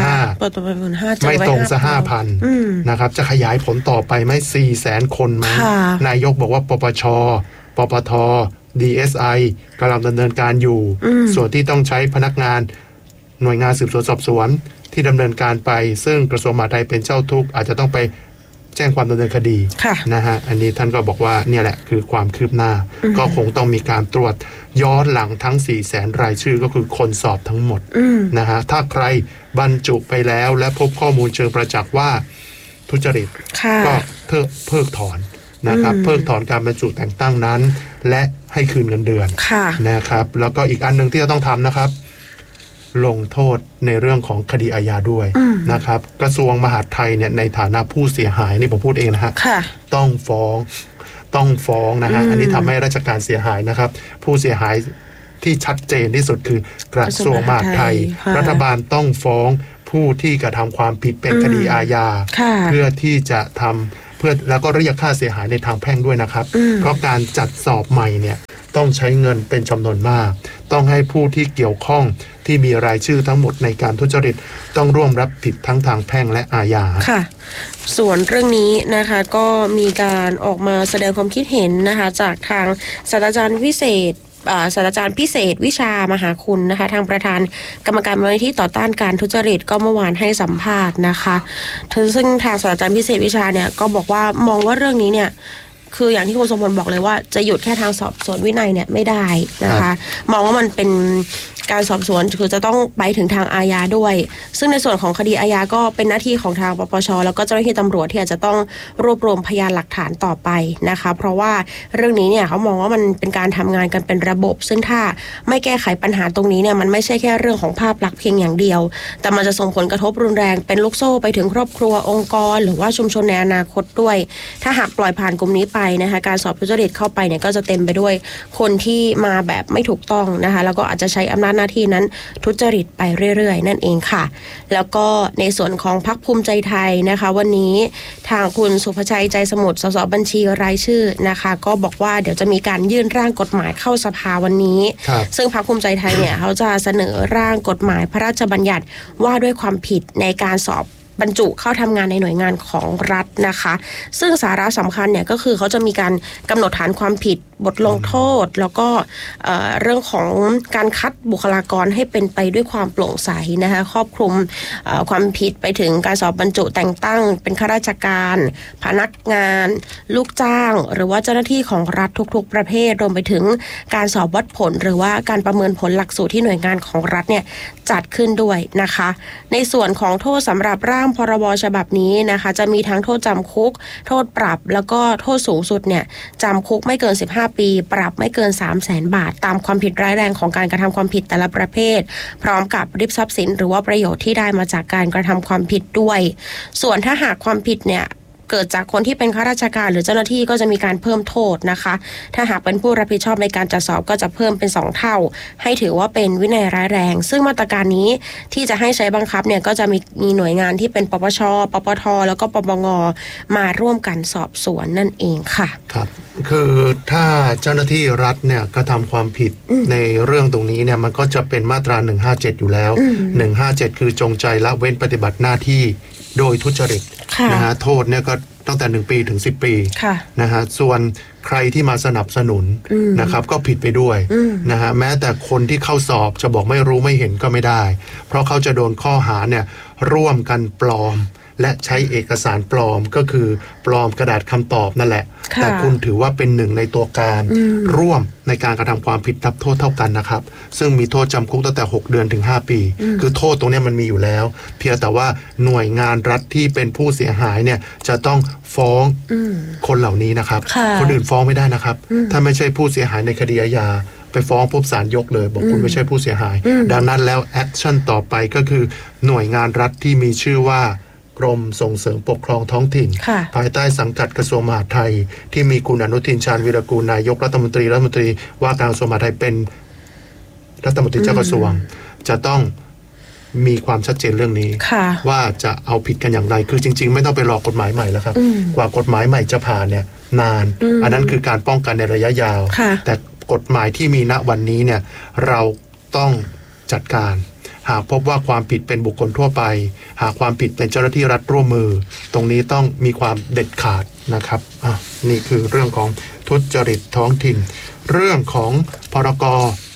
15,000 ไม่ตรงซะ 5,000 นะครับจะขยายผลต่อไปไหม 400,000 คนไหมนายกบอกว่าปปชปปทDSI กำลังดำเนินการอยู่ส่วนที่ต้องใช้พนักงานหน่วยงานสืบสวนสอบสวนที่ดำเนินการไปซึ่งกระทรวงมหาดไทยเป็นเจ้าทุกข์อาจจะต้องไปแจ้งความดำเนินคดีนะฮะอันนี้ท่านก็บอกว่าเนี่ยแหละคือความคืบหน้าก็คงต้องมีการตรวจย้อนหลังทั้ง 400,000 รายชื่อก็คือคนสอบทั้งหมดนะฮะถ้าใครบรรจุไปแล้วและพบข้อมูลเชิงประจักษ์ว่าทุจริตก็เพิกถอนนะครับเพิกถอนการบรรจุแต่งตั้งนั้นและให้คืนเงินเดือนนะครับแล้วก็อีกอันนึงที่จะต้องทำนะครับลงโทษในเรื่องของคดีอาญาด้วยนะครับกระทรวงมหาดไทยเนี่ยในฐานะผู้เสียหายนี่ผมพูดเองนะฮะต้องฟ้องนะฮะอันนี้ทำให้ราชการเสียหายนะครับผู้เสียหายที่ชัดเจนที่สุดคือกระทรวงมหาดไทยรัฐบาลต้องฟ้องผู้ที่กระทำความผิดเป็นคดีอาญาเพื่อที่จะทำเพื่อแล้วก็เรียกค่าเสียหายในทางแพ่งด้วยนะครับเพราะการจัดสอบใหม่เนี่ยต้องใช้เงินเป็นจำนวนมากต้องให้ผู้ที่เกี่ยวข้องที่มีรายชื่อทั้งหมดในการทุจริตต้องร่วมรับผิดทั้งทางแพ่งและอาญาค่ะส่วนเรื่องนี้นะคะก็มีการออกมาแสดงความคิดเห็นนะคะจากทางศาสตราจารย์พิเศษวิชามหาคุณนะคะทางประธานกรรมการมูลนิธิต่อต้านการทุจริตก็เมื่อวานให้สัมภาษณ์นะคะซึ่งทางศาสตราจารย์พิเศษวิชาเนี่ยก็บอกว่ามองว่าเรื่องนี้เนี่ยคืออย่างที่คุณสมพลบอกเลยว่าจะหยุดแค่ทางสอบสวนวินัยเนี่ยไม่ได้นะคะมองว่ามันเป็นการสอบสวนคือจะต้องไปถึงทางอาญาด้วยซึ่งในส่วนของคดีอาญาก็เป็นหน้าที่ของทางปปช.แล้วก็เจ้าหน้าที่ตำรวจที่อาจจะต้องรวบรวมพยานหลักฐานต่อไปนะคะเพราะว่าเรื่องนี้เนี่ยเขามองว่ามันเป็นการทำงานกันเป็นระบบซึ่งถ้าไม่แก้ไขปัญหาตรงนี้เนี่ยมันไม่ใช่แค่เรื่องของภาพลักษณ์เพียงอย่างเดียวแต่มันจะส่งผลกระทบรุนแรงเป็นลูกโซ่ไปถึงครอบครัวองค์กรหรือว่าชุมชนในอนาคตด้วยถ้าหากปล่อยผ่านกลุ่มนี้ไปนะคะการสอบทุจริตเข้าไปเนี่ยก็จะเต็มไปด้วยคนที่มาแบบไม่ถูกต้องนะคะแล้วก็อาจจะใช้อำนาจหน้าที่นั้นทุจริตไปเรื่อยๆนั่นเองค่ะแล้วก็ในส่วนของพรรคภูมิใจไทยนะคะวันนี้ทางคุณสุภชัยใจสมุทรสสบัญชีรายชื่อนะคะก็บอกว่าเดี๋ยวจะมีการยื่นร่างกฎหมายเข้าสภาวันนี้ซึ่งพรรคภูมิใจไทยเนี่ยเขาจะเสนอร่างกฎหมายพระราชบัญญัติว่าด้วยความผิดในการสอบบรรจุเข้าทำงานในหน่วยงานของรัฐนะคะซึ่งสาระสำคัญเนี่ยก็คือเขาจะมีการกำหนดฐานความผิดบทลงโทษแล้วก็เรื่องของการคัดบุคลากรให้เป็นไปด้วยความโปร่งใสนะคะครอบคลุมความผิดไปถึงการสอบบรรจุแต่งตั้งเป็นข้าราชการพนักงานลูกจ้างหรือว่าเจ้าหน้าที่ของรัฐทุกๆประเภทรวมไปถึงการสอบวัดผลหรือว่าการประเมินผลหลักสูตรที่หน่วยงานของรัฐเนี่ยจัดขึ้นด้วยนะคะในส่วนของโทษสำหรับร่างพรบฉบับนี้นะคะจะมีทั้งโทษจำคุกโทษปรับแล้วก็โทษสูงสุดเนี่ยจำคุกไม่เกิน15 ปีปรับไม่เกิน 300,000 บาทตามความผิดร้ายแรงของการกระทำความผิดแต่ละประเภทพร้อมกับริบทรัพย์สินหรือว่าประโยชน์ที่ได้มาจากการกระทำความผิดด้วยส่วนถ้าหากความผิดเนี่ยเกิดจากคนที่เป็นข้าราชการหรือเจ้าหน้าที่ก็จะมีการเพิ่มโทษนะคะถ้าหากเป็นผู้รับผิดชอบในการจัดสอบก็จะเพิ่มเป็น2 เท่าให้ถือว่าเป็นวินัยร้ายแรงซึ่งมาตรการนี้ที่จะให้ใช้บังคับเนี่ยก็จะมีหน่วยงานที่เป็นปปช.ปปท.แล้วก็ปปง.มาร่วมกันสอบสวนนั่นเองค่ะครับคือถ้าเจ้าหน้าที่รัฐเนี่ยกระทำความผิดในเรื่องตรงนี้เนี่ยมันก็จะเป็นมาตรา157อยู่แล้ว157คือจงใจละเว้นปฏิบัติหน้าที่โดยทุจริตนะฮะโทษเนี่ยก็ตั้งแต่1 ปีถึง10 ปีนะฮะส่วนใครที่มาสนับสนุนนะครับก็ผิดไปด้วยนะฮะแม้แต่คนที่เข้าสอบจะบอกไม่รู้ไม่เห็นก็ไม่ได้เพราะเขาจะโดนข้อหาเนี่ยร่วมกันปลอมและใช้เอกสารปลอมก็คือปลอมกระดาษคำตอบนั่นแหละแต่คุณถือว่าเป็นหนึ่งในตัวการร่วมในการกระทำความผิดรับโทษเท่ากันนะครับซึ่งมีโทษจำคุกตั้งแต่6 เดือนถึง5 ปีคือโทษตรงนี้มันมีอยู่แล้วเพียงแต่ว่าหน่วยงานรัฐที่เป็นผู้เสียหายเนี่ยจะต้องฟ้องคนเหล่านี้นะครับคนอื่นฟ้องไม่ได้นะครับถ้าไม่ใช่ผู้เสียหายในคดีอาญาไปฟ้องปุ๊บศาลยกเลยบอกคุณไม่ใช่ผู้เสียหายดังนั้นแล้วแอคชั่นต่อไปก็คือหน่วยงานรัฐที่มีชื่อว่ากรมส่งเสริมปกครองท้องถิ่นภายใต้สังกัดกระทรวงมหาดไทยที่มีคุณอนุทินชาญวีรกูลนายกรัฐมนตรีว่าการกระทรวงมหาดไทยเป็นรัฐมนตรีเจ้ากระทรวงจะต้องมีความชัดเจนเรื่องนี้ว่าจะเอาผิดกันอย่างไรคือจริงๆไม่ต้องไปรอกฎหมายใหม่แล้วครับกว่ากฎหมายใหม่จะผ่านเนี่ยนานอันนั้นคือการป้องกันในระยะยาวแต่กฎหมายที่มีณวันนี้เนี่ยเราต้องจัดการหากพบว่าความผิดเป็นบุคคลทั่วไปหากความผิดเป็นเจ้าหน้าที่รัฐร่วมมือตรงนี้ต้องมีความเด็ดขาดนะครับนี่คือเรื่องของทุจริตท้องถิ่นเรื่องของพรก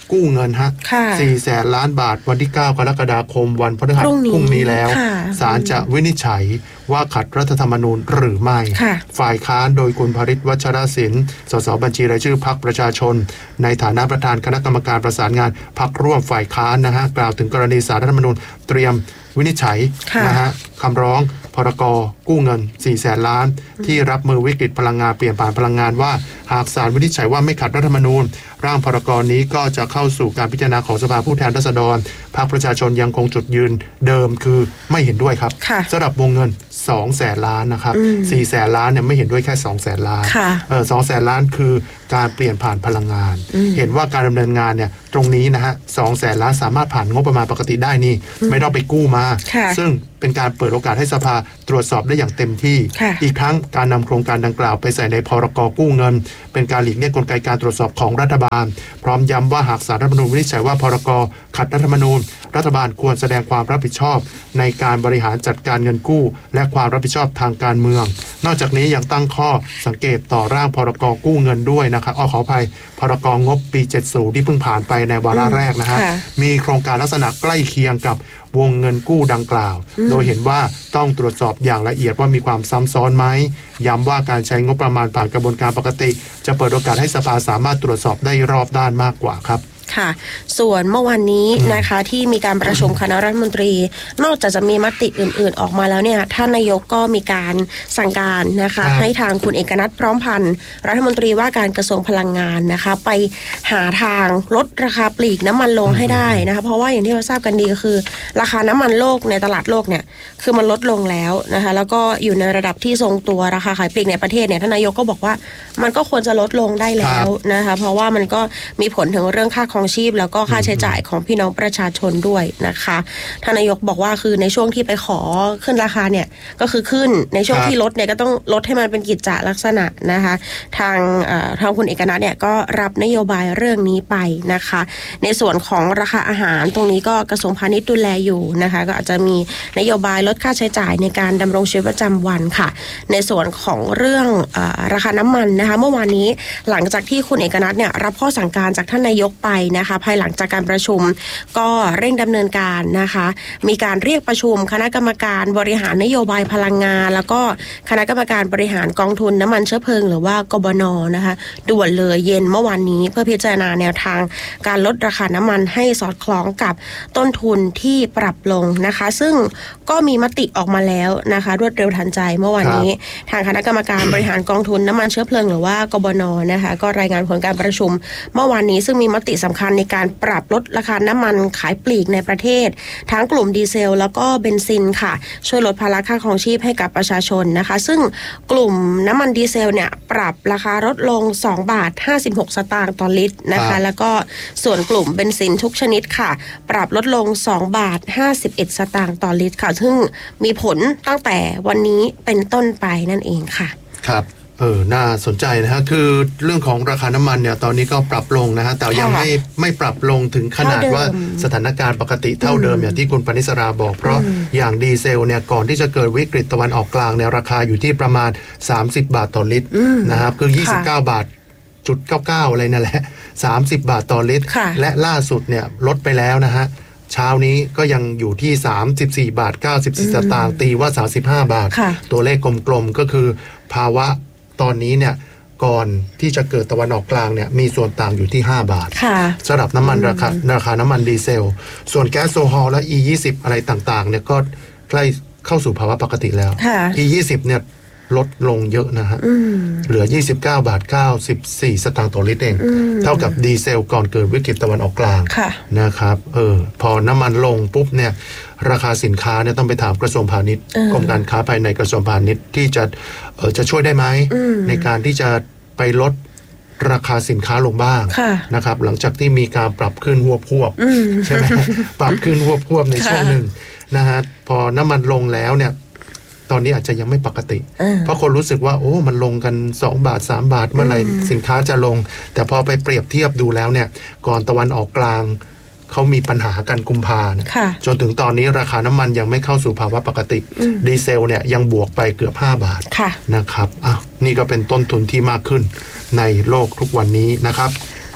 กู้เงินฮะ400,000 ล้านบาทวันที่9กรกฎาคมวันพฤหัสพรุ่งนี้แล้วศาลจะวินิจฉัยว่าขัดรัฐธรรมนูญหรือไม่ฝ่ายค้านโดยคุณภริษฐ์ วัชรศิลป์สสบัญชีรายชื่อพรรคประชาชนในฐานะประธานคณะกรรมการประสานงานพรรคร่วมฝ่ายค้านนะฮะกล่าวถึงกรณีศาลรัฐธรรมนูญเตรียมวินิจฉัยนะฮะคำร้องพรก.กู้เงิน 400,000 ล้านที่รับมือวิกฤตพลังงานเปลี่ยนผ่านพลังงานว่าหากศาลวินิจฉัยว่าไม่ขัดรัฐธรรมนูญร่างพรก.นี้ก็จะเข้าสู่การพิจารณาของสภาผู้แทนราษฎรพรรคประชาชนยังคงจุดยืนเดิมคือไม่เห็นด้วยครับสำหรับวงเงิน 200,000 ล้านนะครับ 400,000 ล้านเนี่ยไม่เห็นด้วยแค่ 200,000 ล้าน200,000 ล้านคือการเปลี่ยนผ่านพลังงานเห็นว่าการดำเนินงานเนี่ยตรงนี้นะฮะ 200,000 ล้านสามารถผ่านงบประมาณปกติได้นี่ไม่ต้องไปกู้มาซึ่งเป็นการเปิดโอกาสให้สภาตรวจสอบได้อย่างเต็มที่อีกทั้งการนำโครงการดังกล่าวไปใส่ในพรก.กู้เงินเป็นการหลีกเลี่ยงกลไกการตรวจสอบของรัฐบาลพร้อมย้ำว่าหากศาลรัฐธรรมนูญวินิจฉัยว่าพรก.ขัดรัฐธรรมนูญรัฐบาลควรแสดงความรับผิดชอบในการบริหารจัดการเงินกู้และความรับผิดชอบทางการเมืองนอกจากนี้ยังตั้งข้อสังเกตต่อร่างพรก.กู้เงินด้วยนะครับขออภัยพรก.งบปี70ที่เพิ่งผ่านไปในวาระแรกนะฮะมีโครงการลักษณะใกล้เคียงกับวงเงินกู้ดังกล่าวโดยเห็นว่าต้องตรวจสอบอย่างละเอียดว่ามีความซ้ำซ้อนไหมย้ำว่าการใช้งบประมาณผ่านกระบวนการปกติจะเปิดโอกาสให้สภาสามารถตรวจสอบได้รอบด้านมากกว่าครับค่ะส่วนเมื่อวานนี้นะคะที่มีการประชุมคณะรัฐมนตรีนอกจากจะมีมติอื่นๆออกมาแล้วเนี่ยท่านนายกก็มีการสั่งการนะคะให้ทางคุณเอกนัทพร้อมพันธ์รัฐมนตรีว่าการกระทรวงพลังงานนะคะไปหาทางลดราคาปลีกน้ำมันลงให้ได้นะคะเพราะว่าอย่างที่เราทราบกันดีก็คือราคาน้ำมันโลกในตลาดโลกเนี่ยคือมันลดลงแล้วนะคะแล้วก็อยู่ในระดับที่ทรงตัวราคาขายปลีกในประเทศเนี่ยท่านนายกก็บอกว่ามันก็ควรจะลดลงได้แล้วนะคะเพราะว่ามันก็มีผลถึงเรื่องค่าของชีพแล้วก็ค่าใช้จ่ายของพี่น้องประชาชนด้วยนะคะท่านนายกบอกว่าคือในช่วงที่ไปขอขึ้นราคาเนี่ยก็คือขึ้นในช่วงที่ลดเนี่ยก็ต้องลดให้มันเป็นกิจจลักษณะนะคะทางคุณเอกนัทเนี่ยก็รับนโยบายเรื่องนี้ไปนะคะในส่วนของราคาอาหารตรงนี้ก็กระทรวงพาณิชย์ดูแลอยู่นะคะก็อาจจะมีนโยบายลดค่าใช้จ่ายในการดำรงชีวิตประจำวันค่ะในส่วนของเรื่องราคาน้ำมันนะคะเมื่อวานนี้หลังจากที่คุณเอกนัทเนี่ยรับข้อสั่งการจากท่านนายกไปนะคะภายหลังจากการประชุมก็เร่งดำเนินการนะคะมีการเรียกประชุมคณะกรรมการบริหารนโยบายพลังงานแล้วก็คณะกรรมการบริหารกองทุนน้ำมันเชื้อเพลิงหรือว่ากบน.นะคะด่วนเลยเย็นเมื่อวานนี้เพื่อพิจารณาแนวทางการลดราคาน้ำมันให้สอดคล้องกับต้นทุนที่ปรับลงนะคะซึ่งก็มีมติออกมาแล้วนะคะรวดเร็วทันใจเมื่อวานนี้ทางคณะกรรมการบริหารกองทุนน้ำมันเชื้อเพลิงหรือว่ากบน.นะคะก็รายงานผลการประชุมเมื่อวานนี้ซึ่งมีมติสำคัญในการปรับลดราคาน้ำมันขายปลีกในประเทศทั้งกลุ่มดีเซลแล้วก็เบนซินค่ะช่วยลดภาระค่าครองชีพให้กับประชาชนนะคะซึ่งกลุ่มน้ำมันดีเซลเนี่ยปรับราคาลดลง2 บาท 56 สตางค์ต่อลิตรนะคะแล้วก็ส่วนกลุ่มเบนซินทุกชนิดค่ะปรับลดลง2 บาท 51 สตางค์ต่อลิตรค่ะซึ่งมีผลตั้งแต่วันนี้เป็นต้นไปนั่นเองค่ะครับน่าสนใจนะฮะคือเรื่องของราคาน้ำมันเนี่ยตอนนี้ก็ปรับลงนะฮะแต่ยังไม่ปรับลงถึงขนาดว่าสถานการณ์ปกติเท่าเดิมอย่างที่คุณปณิสราบอกเพราะอย่างดีเซลเนี่ยก่อนที่จะเกิดวิกฤตตะวันออกกลางเนี่ยราคาอยู่ที่ประมาณ30 บาทต่อลิตรนะครับคือ29 บาทจุด99อะไรนั่นแหละ30 บาทต่อลิตรและล่าสุดเนี่ยลดไปแล้วนะฮะเช้านี้ก็ยังอยู่ที่34 บาท 94 สตางค์ตีว่า35 บาทตัวเลขกลมๆก็คือภาวะตอนนี้เนี่ยก่อนที่จะเกิดตะวันออกกลางเนี่ยมีส่วนต่างอยู่ที่5 บาทสำหรับน้ำมันราคาน้ำมันดีเซลส่วนแก๊สโซฮอลและ E20 อะไรต่างๆเนี่ยก็ใกล้เข้าสู่ภาวะปกติแล้ว E20 เนี่ยลดลงเยอะนะฮะเหลือ29 บาท 94 สตางค์ต่อลิตรเองเท่ากับดีเซลก่อนเกิดวิกฤตตะวันออกกลางนะครับพอน้ำมันลงปุ๊บเนี่ยราคาสินค้าเนี่ยต้องไปถามกระทรวงพาณิชย์กรมการค้าภายในกระทรวงพาณิชย์ที่จะช่วยได้ไหมในการที่จะไปลดราคาสินค้าลงบ้างนะครับหลังจากที่มีการปรับขึ้นหัวพวบใช่ไหมปรับขึ้นหัวพวบในช่วงหนึ่งนะฮะพอน้ำมันลงแล้วเนี่ยตอนนี้อาจจะยังไม่ปกติเพราะคนรู้สึกว่าโอ้มันลงกัน2 บาท 3 บาทเมื่อไหร่สินค้าจะลงแต่พอไปเปรียบเทียบดูแล้วเนี่ยก่อนตะวันออกกลางเขามีปัญหากันกุมภาพันธ์จนถึงตอนนี้ราคาน้ำมันยังไม่เข้าสู่ภาวะปกติดีเซลเนี่ยยังบวกไปเกือบ5 บาทนะครับนี่ก็เป็นต้นทุนที่มากขึ้นในโลกทุกวันนี้นะครับ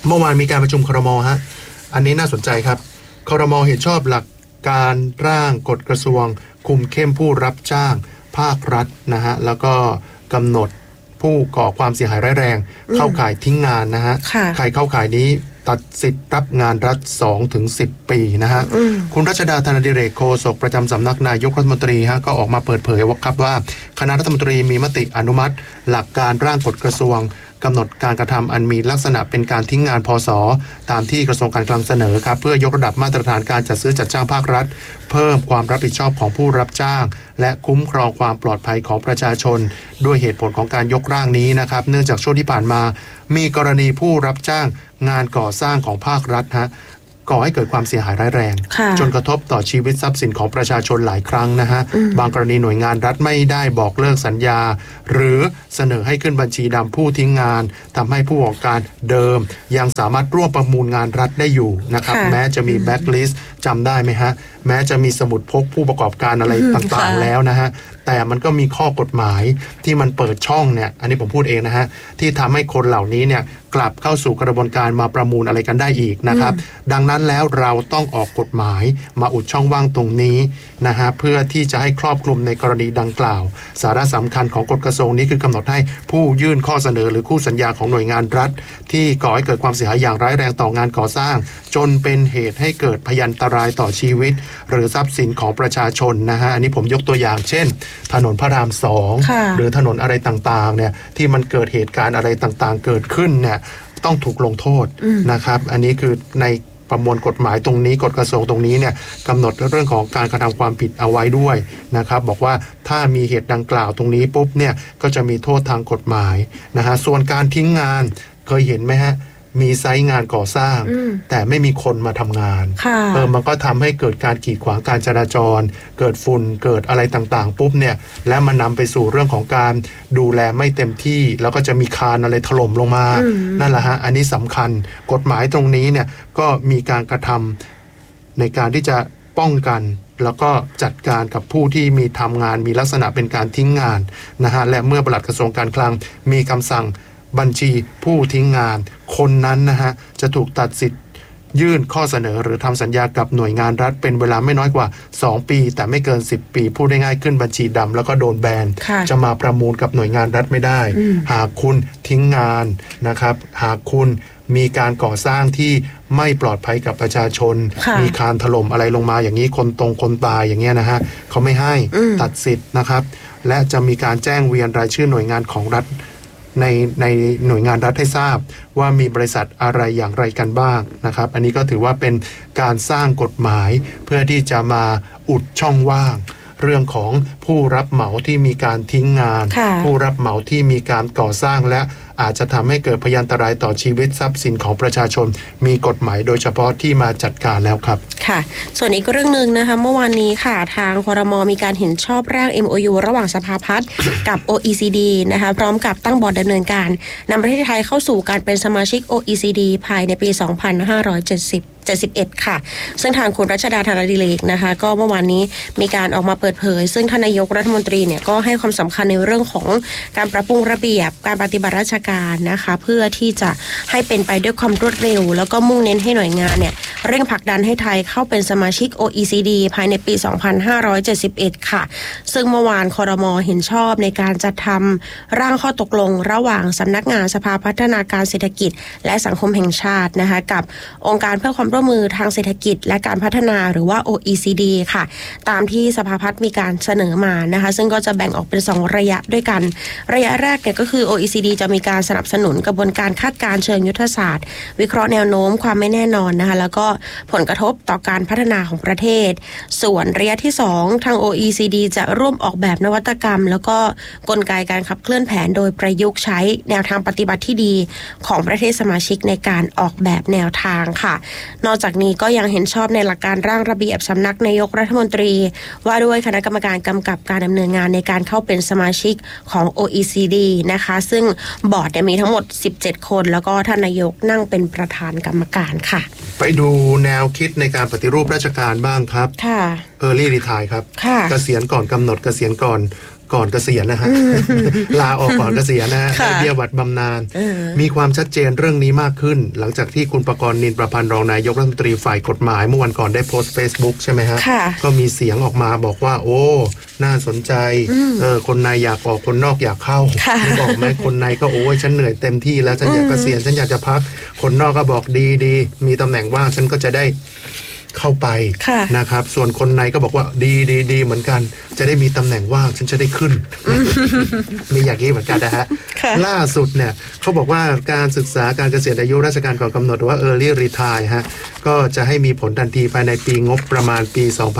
เมื่อวานมีการประชุมครม.ฮะอันนี้น่าสนใจครับครม.เห็นชอบหลักการร่างกฎกระทรวงคุมเข้มผู้รับจ้างภาครัฐนะฮะแล้วก็กำหนดผู้ก่อความเสียหายร้ายแรงเข้าข่ายทิ้งงานนะฮะใครเข้าข่ายนี้ตัดสิทธิ์รับงานรัฐ 2-10 ปีนะฮะคุณรัชดาธนดิเรกโฆษกประจำสำนักนายกรัฐมนตรีฮะก็ออกมาเปิดเผยว่าครับว่าคณะรัฐมนตรีมีมติอนุมัติหลักการร่างกฎกระทรวงกำหนดการกระทำอันมีลักษณะเป็นการทิ้งงานพศ.ตามที่กระทรวงการคลังเสนอครับเพื่อยกระดับมาตรฐานการจัดซื้อจัดจ้างภาครัฐเพิ่มความรับผิดชอบของผู้รับจ้างและคุ้มครองความปลอดภัยของประชาชนด้วยเหตุผลของการยกร่างนี้นะครับเนื่องจากช่วงที่ผ่านมามีกรณีผู้รับจ้างงานก่อสร้างของภาครัฐก่อให้เกิดความเสียหายร้ายแรงจนกระทบต่อชีวิตทรัพย์สินของประชาชนหลายครั้งนะฮะบางกรณีหน่วยงานรัฐไม่ได้บอกเลิกสัญญาหรือเสนอให้ขึ้นบัญชีดำผู้ทิ้งงานทำให้ผู้ประกอบการเดิมยังสามารถร่วมประมูลงานรัฐได้อยู่นะครับแม้จะมีแบ็คลิสต์จำได้ไหมฮะแม้จะมีสมุดพกผู้ประกอบการอะไรต่างๆแล้วนะฮะแต่มันก็มีข้อกฎหมายที่มันเปิดช่องเนี่ยอันนี้ผมพูดเองนะฮะที่ทำให้คนเหล่านี้เนี่ยกลับเข้าสู่กระบวนการมาประมูลอะไรกันได้อีกนะครับดังนั้นแล้วเราต้องออกกฎหมายมาอุดช่องว่างตรงนี้นะฮะเพื่อที่จะให้ครอบคลุมในกรณีดังกล่าวสาระสำคัญของกฎกระทรวงนี้คือกำหนดให้ผู้ยื่นข้อเสนอหรือคู่สัญญาของหน่วยงานรัฐที่ก่อให้เกิดความเสียหายอย่างร้ายแรงต่องานก่อสร้างจนเป็นเหตุให้เกิดพยันตรายต่อชีวิตหรือทรัพย์สินของประชาชนนะฮะอันนี้ผมยกตัวอย่างเช่นถนนพระราม2หรือถนนอะไรต่างๆเนี่ยที่มันเกิดเหตุการณ์อะไรต่างๆเกิดขึ้นเนี่ยต้องถูกลงโทษนะครับอันนี้คือในประมวลกฎหมายตรงนี้กฎกระทรวงตรงนี้เนี่ยกำหนดเรื่องของการกระทำความผิดเอาไว้ด้วยนะครับบอกว่าถ้ามีเหตุดังกล่าวตรงนี้ปุ๊บเนี่ยก็จะมีโทษทางกฎหมายนะฮะส่วนการทิ้งงานเคยเห็นไหมฮะมีไซต์งานก่อสร้างแต่ไม่มีคนมาทำงานมันก็ทำให้เกิดการกีดขวางการจราจรเกิดฝุ่นเกิดอะไรต่างๆปุ๊บเนี่ยและมันนำไปสู่เรื่องของการดูแลไม่เต็มที่แล้วก็จะมีคานอะไรถล่มลงมานั่นแหละฮะอันนี้สำคัญกฎหมายตรงนี้เนี่ยก็มีการกระทำในการที่จะป้องกันแล้วก็จัดการกับผู้ที่มีทำงานมีลักษณะเป็นการทิ้งงานนะฮะและเมื่อปลัดกระทรวงการคลังมีคำสั่งบัญชีผู้ทิ้งงานคนนั้นนะฮะจะถูกตัดสิทธิ์ยื่นข้อเสนอหรือทำสัญญากับหน่วยงานรัฐเป็นเวลาไม่น้อยกว่า2ปีแต่ไม่เกิน10ปีพูดได้ง่ายขึ้นบัญชีดำแล้วก็โดนแบนจะมาประมูลกับหน่วยงานรัฐไม่ได้หากคุณทิ้งงานนะครับหากคุณมีการก่อสร้างที่ไม่ปลอดภัยกับประชาชนมีคานถล่มอะไรลงมาอย่างนี้คนตายอย่างเงี้ยนะฮะเขาไม่ให้ตัดสิทธิ์นะครับและจะมีการแจ้งเวียนรายชื่อหน่วยงานของรัฐในหน่วยงานรัฐให้ทราบว่ามีบริษัทอะไรอย่างไรกันบ้างนะครับอันนี้ก็ถือว่าเป็นการสร้างกฎหมายเพื่อที่จะมาอุดช่องว่างเรื่องของผู้รับเหมาที่มีการทิ้งงานผู้รับเหมาที่มีการก่อสร้างและอาจจะทำให้เกิดพยันตรายต่อชีวิตทรัพย์สินของประชาชนมีกฎหมายโดยเฉพาะที่มาจัดการแล้วครับค่ะส่วนอีกเรื่องนึงนะคะเมื่อวานนี้ค่ะทางครม.มีการเห็นชอบร่าง MOU ระหว่างสภาพัฒน์กับ OECD นะคะพร้อมกับตั้งบอร์ดดำเนินการนำประเทศไทยเข้าสู่การเป็นสมาชิก OECD ภายในปี 2571 ค่ะซึ่งทางคุณรัชดาธนดิเรกนะคะก็เมื่อวานนี้มีการออกมาเปิดเผยซึ่งท่านนายกรัฐมนตรีเนี่ยก็ให้ความสำคัญในเรื่องของการปรับปรุงระเบียบการปฏิบัติราชการนะคะเพื่อที่จะให้เป็นไปด้วยความรวดเร็วแล้วก็มุ่งเน้นให้หน่วยงานเนี่ยเร่งผลักดันให้ไทยเข้าเป็นสมาชิก OECD ภายในปี 2571 ค่ะซึ่งเมื่อวานครม.เห็นชอบในการจัดทำร่างข้อตกลงระหว่างสำนักงานสภาพัฒนาการเศรษฐกิจและสังคมแห่งชาตินะคะกับองค์การเพื่อความร่วมมือทางเศรษฐกิจและการพัฒนาหรือว่า OECD ค่ะตามที่สภาพัฒน์มีการเสนอมานะคะซึ่งก็จะแบ่งออกเป็น2ระยะด้วยกันระยะแรกเนี่ยก็คือ OECD จะมีการสนับสนุนกระบวนการคาดการณ์เชิงยุทธศาสตร์วิเคราะห์แนวโน้มความไม่แน่นอนนะคะแล้วก็ผลกระทบต่อการพัฒนาของประเทศส่วนระยะที่2ทาง OECD จะร่วมออกแบบนวัตกรรมแล้วก็กลไกการขับเคลื่อนแผนโดยประยุกต์ใช้แนวทางปฏิบัติที่ดีของประเทศสมาชิกในการออกแบบแนวทางค่ะนอกจากนี้ก็ยังเห็นชอบในหลักการร่างระเบียบสำนักนายกรัฐมนตรีว่าด้วยคณะกรรมการกำกับการดำเนินงานในการเข้าเป็นสมาชิกของ OECD นะคะซึ่งบอร์ดมีทั้งหมด17คนแล้วก็ท่านนายกนั่งเป็นประธานกรรมการค่ะไปดูแนวคิดในการปฏิรูปราชการบ้างครับค่ะ Early Retire ครับเกษียณก่อนกำหนดเกษียณก่อนก่อนเกษียณนะฮะ ลาออกก่อนเกษียณนะฮะเบี้ยบัตรบำนาญมีความชัดเจนเรื่องนี้มากขึ้นหลังจากที่คุณประกรณ์นินประพันธ์รองนายกรัฐมนตรีฝ่ายกฎหมายเมื่อวันก่อนได้โพสต์ Facebook ใช่ไหมฮะก็มีเสียงออกมาบอกว่าโอ้น่าสนใจคนในอยากออกคนนอกอยากเข้าไม่บอกไหมคนในก็โอ้ยฉันเหนื่อยเต็มที่แล้วฉันอยากเกษียณฉันอยากจะพักคนนอกก็บอกดีมีตำแหน่งว่างฉันก็จะได้เข้าไปนะครับส่วนคนในก็บอกว่าดีเหมือนกันจะได้มีตำแหน่งว่างฉันจะได้ขึ้น มีอย่างนี้เหมือนกันนะฮะล่าสุดเนี่ยเขาบอกว่าการศึกษาการเกษียณอายุราชการก่อนกำหนดหรือว่า Early Retire ฮะก็จะให้มีผลทันทีภายในปีงบประมาณปี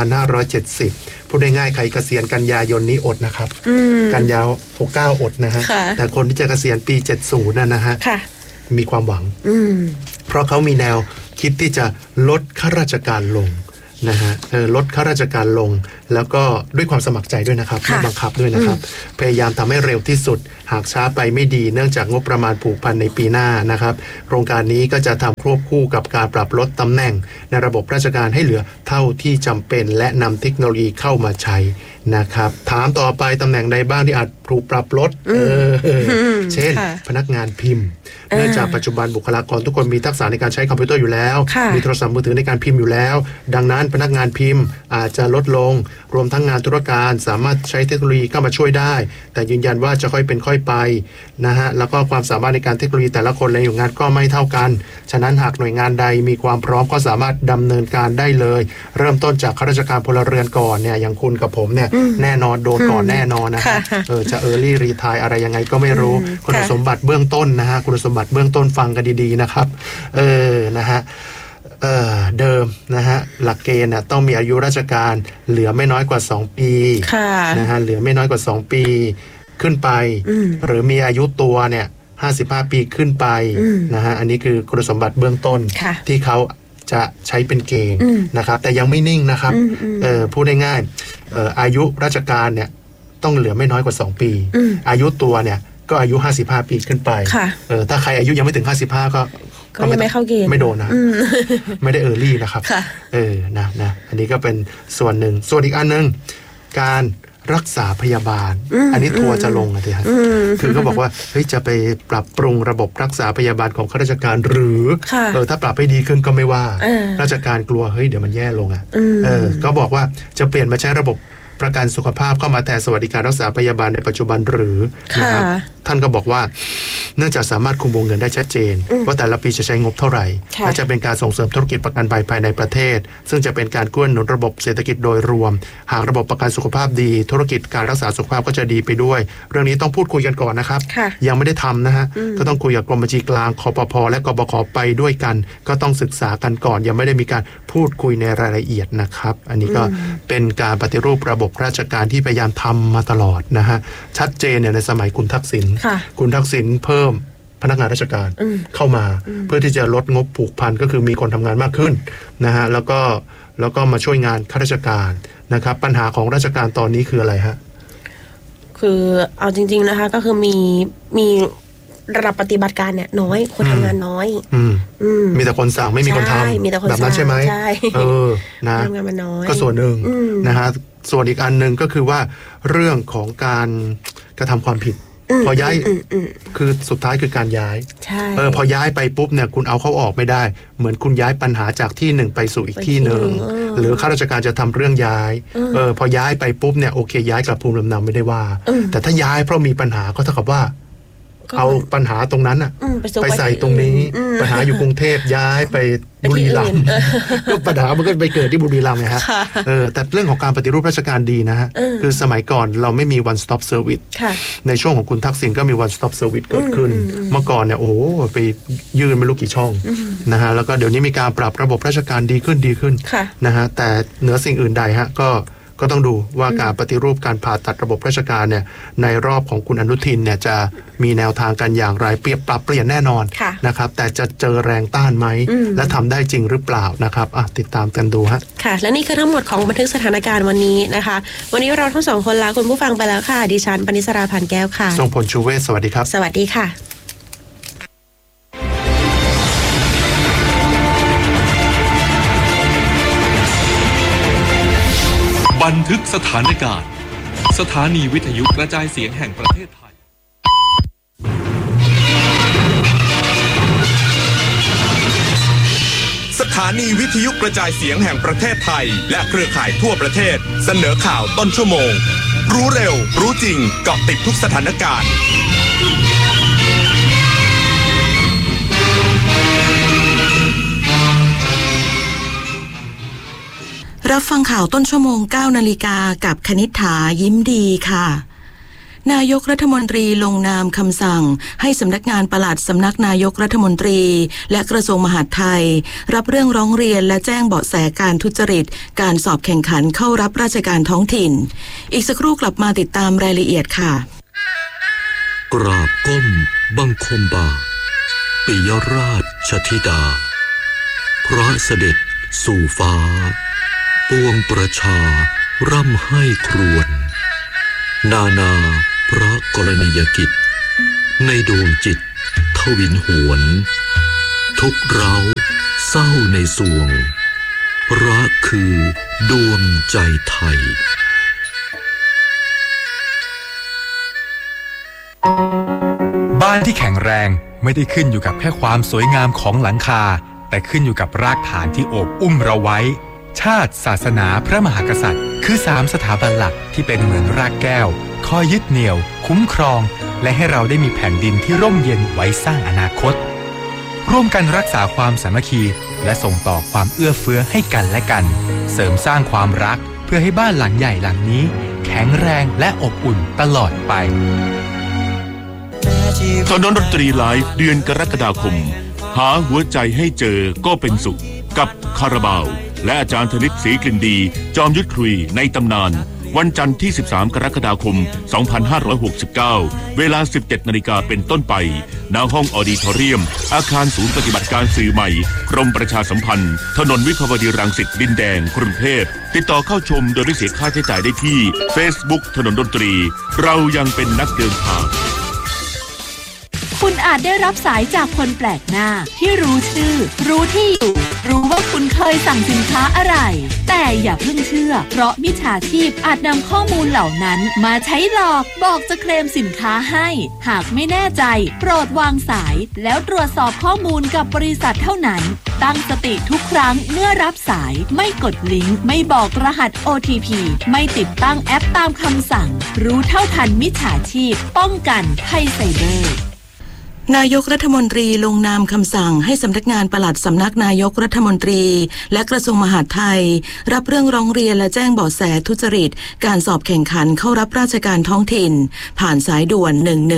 2570 พูดง่ายๆใครเกษียณกันยายนนี้อดนะครับกันยา69อดนะฮะแต่คนที่จะเกษียณปี70นะฮะมีความหวังเพราะเขามีแนวคิดที่จะลดข้าราชการลงนะฮะลดข้าราชการลงแล้วก็ด้วยความสมัครใจด้วยนะครับไม่บังคับด้วยนะครับพยายามทำให้เร็วที่สุดหากช้าไปไม่ดีเนื่องจากงบประมาณผูกพันในปีหน้านะครับโครงการนี้ก็จะทำควบคู่กับการปรับลดตำแหน่งในระบบราชการให้เหลือเท่าที่จำเป็นและนำเทคโนโลยีเข้ามาใช้นะครับถามต่อไปตำแหน่งใดบ้างที่อาจถูกปรับลดเช่นพนักงานพิมพ์เนื่องจากปัจจุบันบุคลากรทุกคนมีทักษะในการใช้คอมพิวเตอร์อยู่แล้วมีโทรศัพท์มือถือในการพิมพ์อยู่แล้วดังนั้นพนักงานพิมพ์อาจจะลดลงรวมทั้งงานธุรการสามารถใช้เทคโนโลยีเข้ามาช่วยได้แต่ยืนยันว่าจะค่อยเป็นค่อยไปนะฮะแล้วก็ความสามารถในการเทคโนโลยีแต่ละคนในหน่วยงานก็ไม่เท่ากันฉะนั้นหากหน่วยงานใดมีความพร้อมก็สามารถดำเนินการได้เลยเริ่มต้นจากข้าราชการพลเรือนก่อนเนี่ยอย่างคุณกับผมเนี่ยแน่นอนโดนก่อนแน่นอนนะฮะจะ Early Retire อะไรยังไงก็ไม่รู้คุณสมบัติเบื้องต้นนะฮะคุณสมบัติเบื้องต้นฟังกันดีๆนะครับนะฮะเดิมนะฮะหลักเกณฑ์ต้องมีอายุราชการเหลือไม่น้อยกว่า2ปีนะฮะเหลือไม่น้อยกว่า2ปีขึ้นไปหรือมีอายุตัวเนี่ย55ปีขึ้นไปนะฮะอันนี้คือคุณสมบัติเบื้องต้นที่เขาจะใช้เป็นเกณฑ์นะครับแต่ยังไม่นิ่งนะครับพูดง่ายๆอายุราชการเนี่ยต้องเหลือไม่น้อยกว่า2ปีอายุตัวเนี่ยก็อายุ55ปีขึ้นไปถ้าใครอายุยังไม่ถึง55ก็ไม่เข้าเกณฑ์ไม่โดนนะไม่ได้Earlyนะครับนะอันนี้ก็เป็นส่วนหนึ่งส่วนอีกอันนึงการรักษาพยาบาลอันนี้ทัวร์จะลงนะฮะคือเขาบอกว่าเฮ้ยจะไปปรับปรุงระบบรักษาพยาบาลของข้าราชการหรือถ้าปรับให้ดีขึ้นก็ไม่ว่าราชการกลัวเฮ้ยเดี๋ยวมันแย่ลงก็บอกว่าจะเปลี่ยนมาใช้ระบบประกันสุขภาพเข้ามาแทนสวัสดิการรักษาพยาบาลในปัจจุบันหรือนะครับท่านก็บอกว่าเนื่องจากสามารถคุมวงเงินได้ชัดเจนว่าแต่ละปีจะใช้งบเท่าไหร่และจะเป็นการส่งเสริมธุรกิจประกันภัยภายในประเทศซึ่งจะเป็นการเกื้อหนุนระบบเศรษฐกิจโดยรวมหากระบบประกันสุขภาพดีธุรกิจการรักษาสุขภาพก็จะดีไปด้วยเรื่องนี้ต้องพูดคุยกันก่อนนะครับยังไม่ได้ทำนะฮะก็ต้องคุยกับกรมบัญชีกลางคปภ.และกบข.ไปด้วยกันก็ต้องศึกษากันก่อนยังไม่ได้มีการพูดคุยในรายละเอียดนะครับอันนี้ก็เป็นการปฏิรูประบบราชการที่พยายามทำมาตลอดนะฮะชัดเจนเนี่ยในสมัยคุณทักษิณเพิ่มพนักงานราชการเข้ามาเพื่อที่จะลดงบผูกพันก็คือมีคนทำงานมากขึ้นนะฮะแล้วก็มาช่วยงานข้าราชการนะครับปัญหาของราชการตอนนี้คืออะไรฮะคือเอาจริงๆนะคะก็คือมีระดับปฏิบัติการเนี่ยน้อยคนทำงานน้อยมีแต่คนสั่งไม่มีคนทำแบบนั้นใช่ไหมนะทำงานมันน้อยก็ส่วนหนึ่งนะฮะส่วนอีกอันหนึ่งก็คือว่าเรื่องของการกระทำความผิดพอย้ายคือสุดท้ายคือการย้ายพอย้ายไปปุ๊บเนี่ยคุณเอาเขาออกไม่ได้เหมือนคุณย้ายปัญหาจากที่หนึ่งไปสู่อีกที่หนึ่งหรือข้าราชการจะทำเรื่องย้ายพอย้ายไปปุ๊บเนี่ยโอเคย้ายกลับภูมิลำเนาไม่ได้ว่าแต่ถ้าย้ายเพราะมีปัญหาก็เท่ากับว่าเอาปัญหาตรงนั้นอ่ะไปใส่ตรงนี้ปัญหาอยู่กรุงเทพย้ายไปบุรีรัมย์ก็ปัญหามันก็ไปเกิดที่บุรีรัมย์ไงฮะแต่เรื่องของการปฏิรูปราชการดีนะฮะคือสมัยก่อนเราไม่มี one stop service ในช่วงของคุณทักษิณก็มี one stop service เกิดขึ้นเมื่อก่อนเนี่ยโอ้โหไปยืนไม่รู้กี่ช่องนะฮะแล้วก็เดี๋ยวนี้มีการปรับระบบราชการดีขึ้นนะฮะแต่เหนือสิ่งอื่นใดฮะก็ต้องดูว่าการปฏิรูปการผ่าตัดระบบราชการเนี่ยในรอบของคุณอนุทินเนี่ยจะมีแนวทางกันอย่างไรปรับเปลี่ยนแน่นอนนะครับแต่จะเจอแรงต้านไหมและทำได้จริงหรือเปล่านะครับติดตามกันดูฮะค่ะและนี่คือทั้งหมดของบันทึกสถานการณ์วันนี้นะคะวันนี้เราทั้งสองคนลาคุณผู้ฟังไปแล้วค่ะดิฉันปณิสราพันแก้วค่ะทรงพลชูเวศสวัสดีครับสวัสดีค่ะบันทึกสถานการณ์สถานีวิทยุกระจายเสียงแห่งประเทศไทยสถานีวิทยุกระจายเสียงแห่งประเทศไทยและเครือข่ายทั่วประเทศเสนอข่าวต้นชั่วโมงรู้เร็วรู้จริงเกาะติดทุกสถานการณ์รับฟังข่าวต้นชั่วโมง 9 นาฬิกากับคณิษฐายิ้มดีค่ะนายกรัฐมนตรีลงนามคำสั่งให้สำนักงานปลัดสำนักนายกรัฐมนตรีและกระทรวงมหาดไทยรับเรื่องร้องเรียนและแจ้งเบาะแสการทุจริตการสอบแข่งขันเข้ารับราชการท้องถิ่นอีกสักครู่กลับมาติดตามรายละเอียดค่ะกราบก้มบังคมบาทปิยราชธิดาพระเสด็จสู่ฟ้าปวงประชาร่ำให้ครวญนาพระกรณียกิจในดวงจิตทวินหวนทุกเร้าเศร้าในสวงพระคือดวงใจไทยบ้านที่แข็งแรงไม่ได้ขึ้นอยู่กับแค่ความสวยงามของหลังคาแต่ขึ้นอยู่กับรากฐานที่โอบอุ้มเราไว้ชาติศาสนาพระมหากษัตริย์คือ3สถาบันหลักที่เป็นเหมือนรากแก้วคอยยึดเหนี่ยวคุ้มครองและให้เราได้มีแผ่นดินที่ร่มเย็นไว้สร้างอนาคตร่วมกันรักษาความสามัคคีและส่งต่อความเอื้อเฟื้อให้กันและกันเสริมสร้างความรักเพื่อให้บ้านหลังใหญ่หลังนี้แข็งแรงและอบอุ่นตลอดไปถนนดนตรีไลฟ์เดือนกรกฎาคมหาหัวใจให้เจอก็เป็นสุขกับคาราบาวและอาจารย์ธนิตศรีกลิ่นดีจอมยุทธคุยในตำนานวันจันทร์ที่13กรกฎาคม2569เวลา 17:00 น.เป็นต้นไปณห้องออดิทอเรียมอาคารศูนย์ปฏิบัติการสื่อใหม่กรมประชาสัมพันธ์ถนนวิภาวดีรังสิตดินแดงกรุงเทพติดต่อเข้าชมโดยไม่เสียค่าใช้จ่ายได้ที่ Facebook ถนนดนตรีเรายังเป็นนักเดินทางคุณอาจได้รับสายจากคนแปลกหน้าที่รู้ชื่อรู้ที่อยู่รู้ว่าคุณเคยสั่งสินค้าอะไรแต่อย่าเพิ่งเชื่อเพราะมิจฉาชีพอาจนำข้อมูลเหล่านั้นมาใช้หลอกบอกจะเคลมสินค้าให้หากไม่แน่ใจโปรดวางสายแล้วตรวจสอบข้อมูลกับบริษัทเท่านั้นตั้งสติทุกครั้งเมื่อรับสายไม่กดลิงก์ไม่บอกรหัส OTP ไม่ติดตั้งแอปตามคำสั่งรู้เท่าทันมิจฉาชีพป้องกันภัยไซเบอร์นายกรัฐมนตรีลงนามคำสั่งให้สำนักงานปลัดสำนักนายกรัฐมนตรีและกระทรวงมหาดไทยรับเรื่องร้องเรียนและแจ้งเบาะแสทุจริตการสอบแข่งขันเข้ารับราชการท้องถิ่นผ่านสายด่วน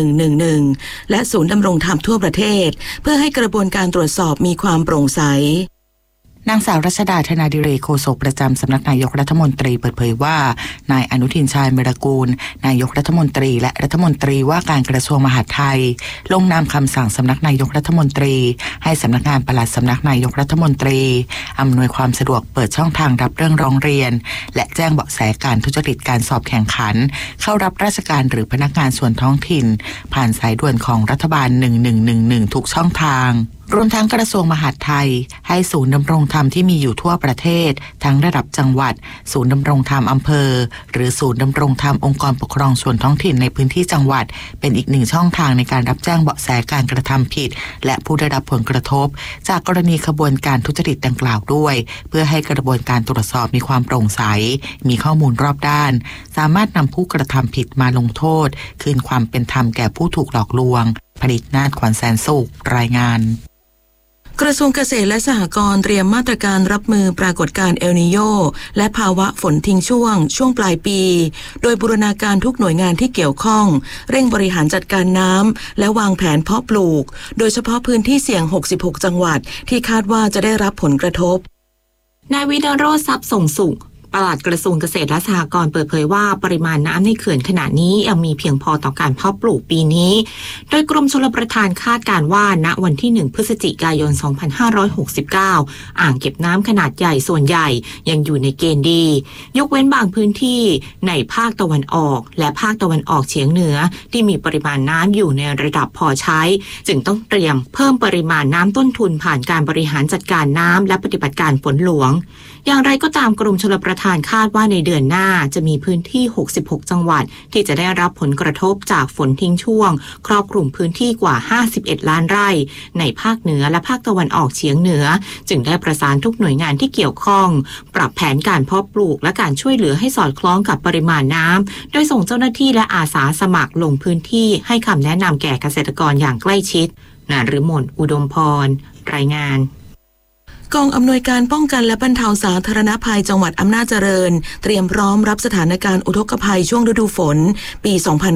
1111และศูนย์ดำรงธรรมทั่วประเทศเพื่อให้กระบวนการตรวจสอบมีความโปร่งใสนางสาวรัชดาธนาดิเรกโฆษกประจำสำนักนายกรัฐมนตรีเปิดเผยว่านายอนุทินชาญวิรากูลนายกรัฐมนตรีและรัฐมนตรีว่าการกระทรวงมหาดไทยลงนามคำสั่งสำนักนายกรัฐมนตรีให้สำนักงานปลัดสำนักนายกรัฐมนตรีอำนวยความสะดวกเปิดช่องทางรับเรื่องร้องเรียนและแจ้งเบาะแสการทุจริตการสอบแข่งขันเข้ารับราชการหรือพนักงานส่วนท้องถิ่นผ่านสายด่วนของรัฐบาล1111ทุกช่องทางรวมทั้งกระทรวงมหาดไทยให้ศูนย์ดำรงธรรมที่มีอยู่ทั่วประเทศทั้งระดับจังหวัดศูนย์ดำรงธรรมอำเภอหรือศูนย์ดำรงธรรมองค์กรปกครองส่วนท้องถิ่นในพื้นที่จังหวัดเป็นอีกหนึ่งช่องทางในการรับแจ้งเบาะแสการกระทำผิดและผู้ได้รับผลกระทบจากกรณีขบวนการทุจริตดังกล่าวด้วยเพื่อให้กระบวนการตรวจสอบมีความโปร่งใสมีข้อมูลรอบด้านสามารถนำผู้กระทำผิดมาลงโทษคืนความเป็นธรรมแก่ผู้ถูกหลอกลวงผลิตนาฏขวัญแสนสุขรายงานกระทรวงเกษตรและสหกรณ์เตรียมมาตรการรับมือปรากฏการณ์เอลนีโญและภาวะฝนทิ้งช่วงปลายปีโดยบูรณาการทุกหน่วยงานที่เกี่ยวข้องเร่งบริหารจัดการน้ำและวางแผนเพาะปลูกโดยเฉพาะพื้นที่เสี่ยง66จังหวัดที่คาดว่าจะได้รับผลกระทบนายวินโรจน์ทรัพย์ส่งสุขปลัดกระทรวงเกษตรและสหกรณ์เปิดเผยว่าปริมาณน้ำในเขื่อนขณะนี้ยังมีเพียงพอต่อการเพาะปลูกปีนี้โดยกรมชลประทานคาดการณ์ว่าณวันที่1พฤศจิกายน2569อ่างเก็บน้ำขนาดใหญ่ส่วนใหญ่ยังอยู่ในเกณฑ์ดียกเว้นบางพื้นที่ในภาคตะวันออกและภาคตะวันออกเฉียงเหนือที่มีปริมาณน้ำอยู่ในระดับพอใช้จึงต้องเตรียมเพิ่มปริมาณน้ำต้นทุนผ่านการบริหารจัดการน้ำและปฏิบัติการฝนหลวงอย่างไรก็ตามกรมชลประประธานคาดว่าในเดือนหน้าจะมีพื้นที่66จังหวัดที่จะได้รับผลกระทบจากฝนทิ้งช่วงครอบคลุมพื้นที่กว่า51ล้านไร่ในภาคเหนือและภาคตะวันออกเฉียงเหนือจึงได้ประสานทุกหน่วยงานที่เกี่ยวข้องปรับแผนการเพาะปลูกและการช่วยเหลือให้สอดคล้องกับปริมาณน้ำโดยส่งเจ้าหน้าที่และอาสาสมัครลงพื้นที่ให้คำแนะนำแก่เกษตรกรอย่างใกล้ชิดนฤมล อุดมพรรายงานกองอำนวยการป้องกันและบรรเทาสาธารณภัยจังหวัดอำนาจเจริญเตรียมพร้อมรับสถานการณ์อุทกภัยช่วงฤดูฝนปี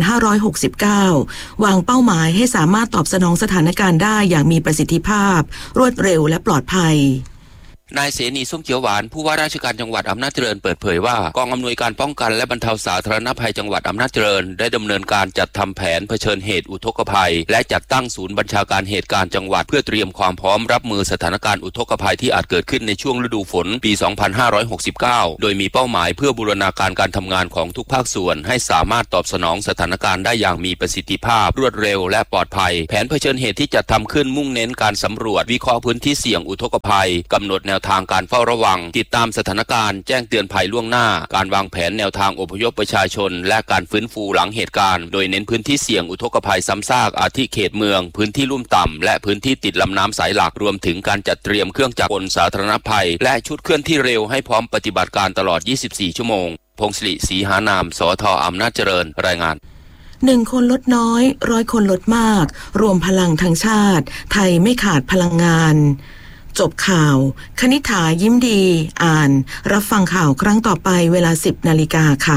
2569 วางเป้าหมายให้สามารถตอบสนองสถานการณ์ได้อย่างมีประสิทธิภาพรวดเร็วและปลอดภัยนายเสนีส้มเขียวหวานผู้ว่าราชการจังหวัดอำนาจเจริญเปิดเผยว่ากองอำนวยการป้องกันและบรรเทาสาธารณภัยจังหวัดอำนาจเจริญได้ดำเนินการจัดทำแผนเผชิญเหตุอุทกภัยและจัดตั้งศูนย์บัญชาการเหตุการณ์จังหวัดเพื่อเตรียมความพร้อมรับมือสถานการณ์อุทกภัยที่อาจเกิดขึ้นในช่วงฤดูฝนปี 2569 โดยมีเป้าหมายเพื่อบูรณาการการทำงานของทุกภาคส่วนให้สามารถตอบสนองสถานการณ์ได้อย่างมีประสิทธิภาพรวดเร็วและปลอดภัยแผนเผชิญเหตุที่จัดทำขึ้นมุ่งเน้นการสำรวจวิเคราะห์พื้นที่เสี่ยงอุทกภัยกำหนดแนวทางการเฝ้าระวังติดตามสถานการณ์แจ้งเตือนภัยล่วงหน้าการวางแผนแนวทางอพยพประชาชนและการฟื้นฟูหลังเหตุการณ์โดยเน้นพื้นที่เสี่ยงอุทกภัยซ้ำซากอาทิเขตเมืองพื้นที่ลุ่มต่ำและพื้นที่ติดลำน้ำสายหลักรวมถึงการจัดเตรียมเครื่องจักรกลสาธารณภัยและชุดเคลื่อนที่เร็วให้พร้อมปฏิบัติการตลอด 24 ชั่วโมงพงศิริศรีหานามสท.อำนาจเจริญรายงาน 1 คนลดน้อย100 คนลดมากรวมพลังทั้งชาติไทยไม่ขาดพลังงานจบข่าวคณิษฐายิ้มดีอ่านรับฟังข่าวครั้งต่อไปเวลา 10 นาฬิกาค่ะ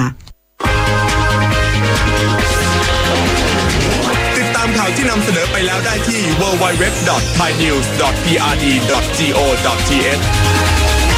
ติดตามข่าวที่นำเสนอไปแล้วได้ที่ www.thainews.prd.go.th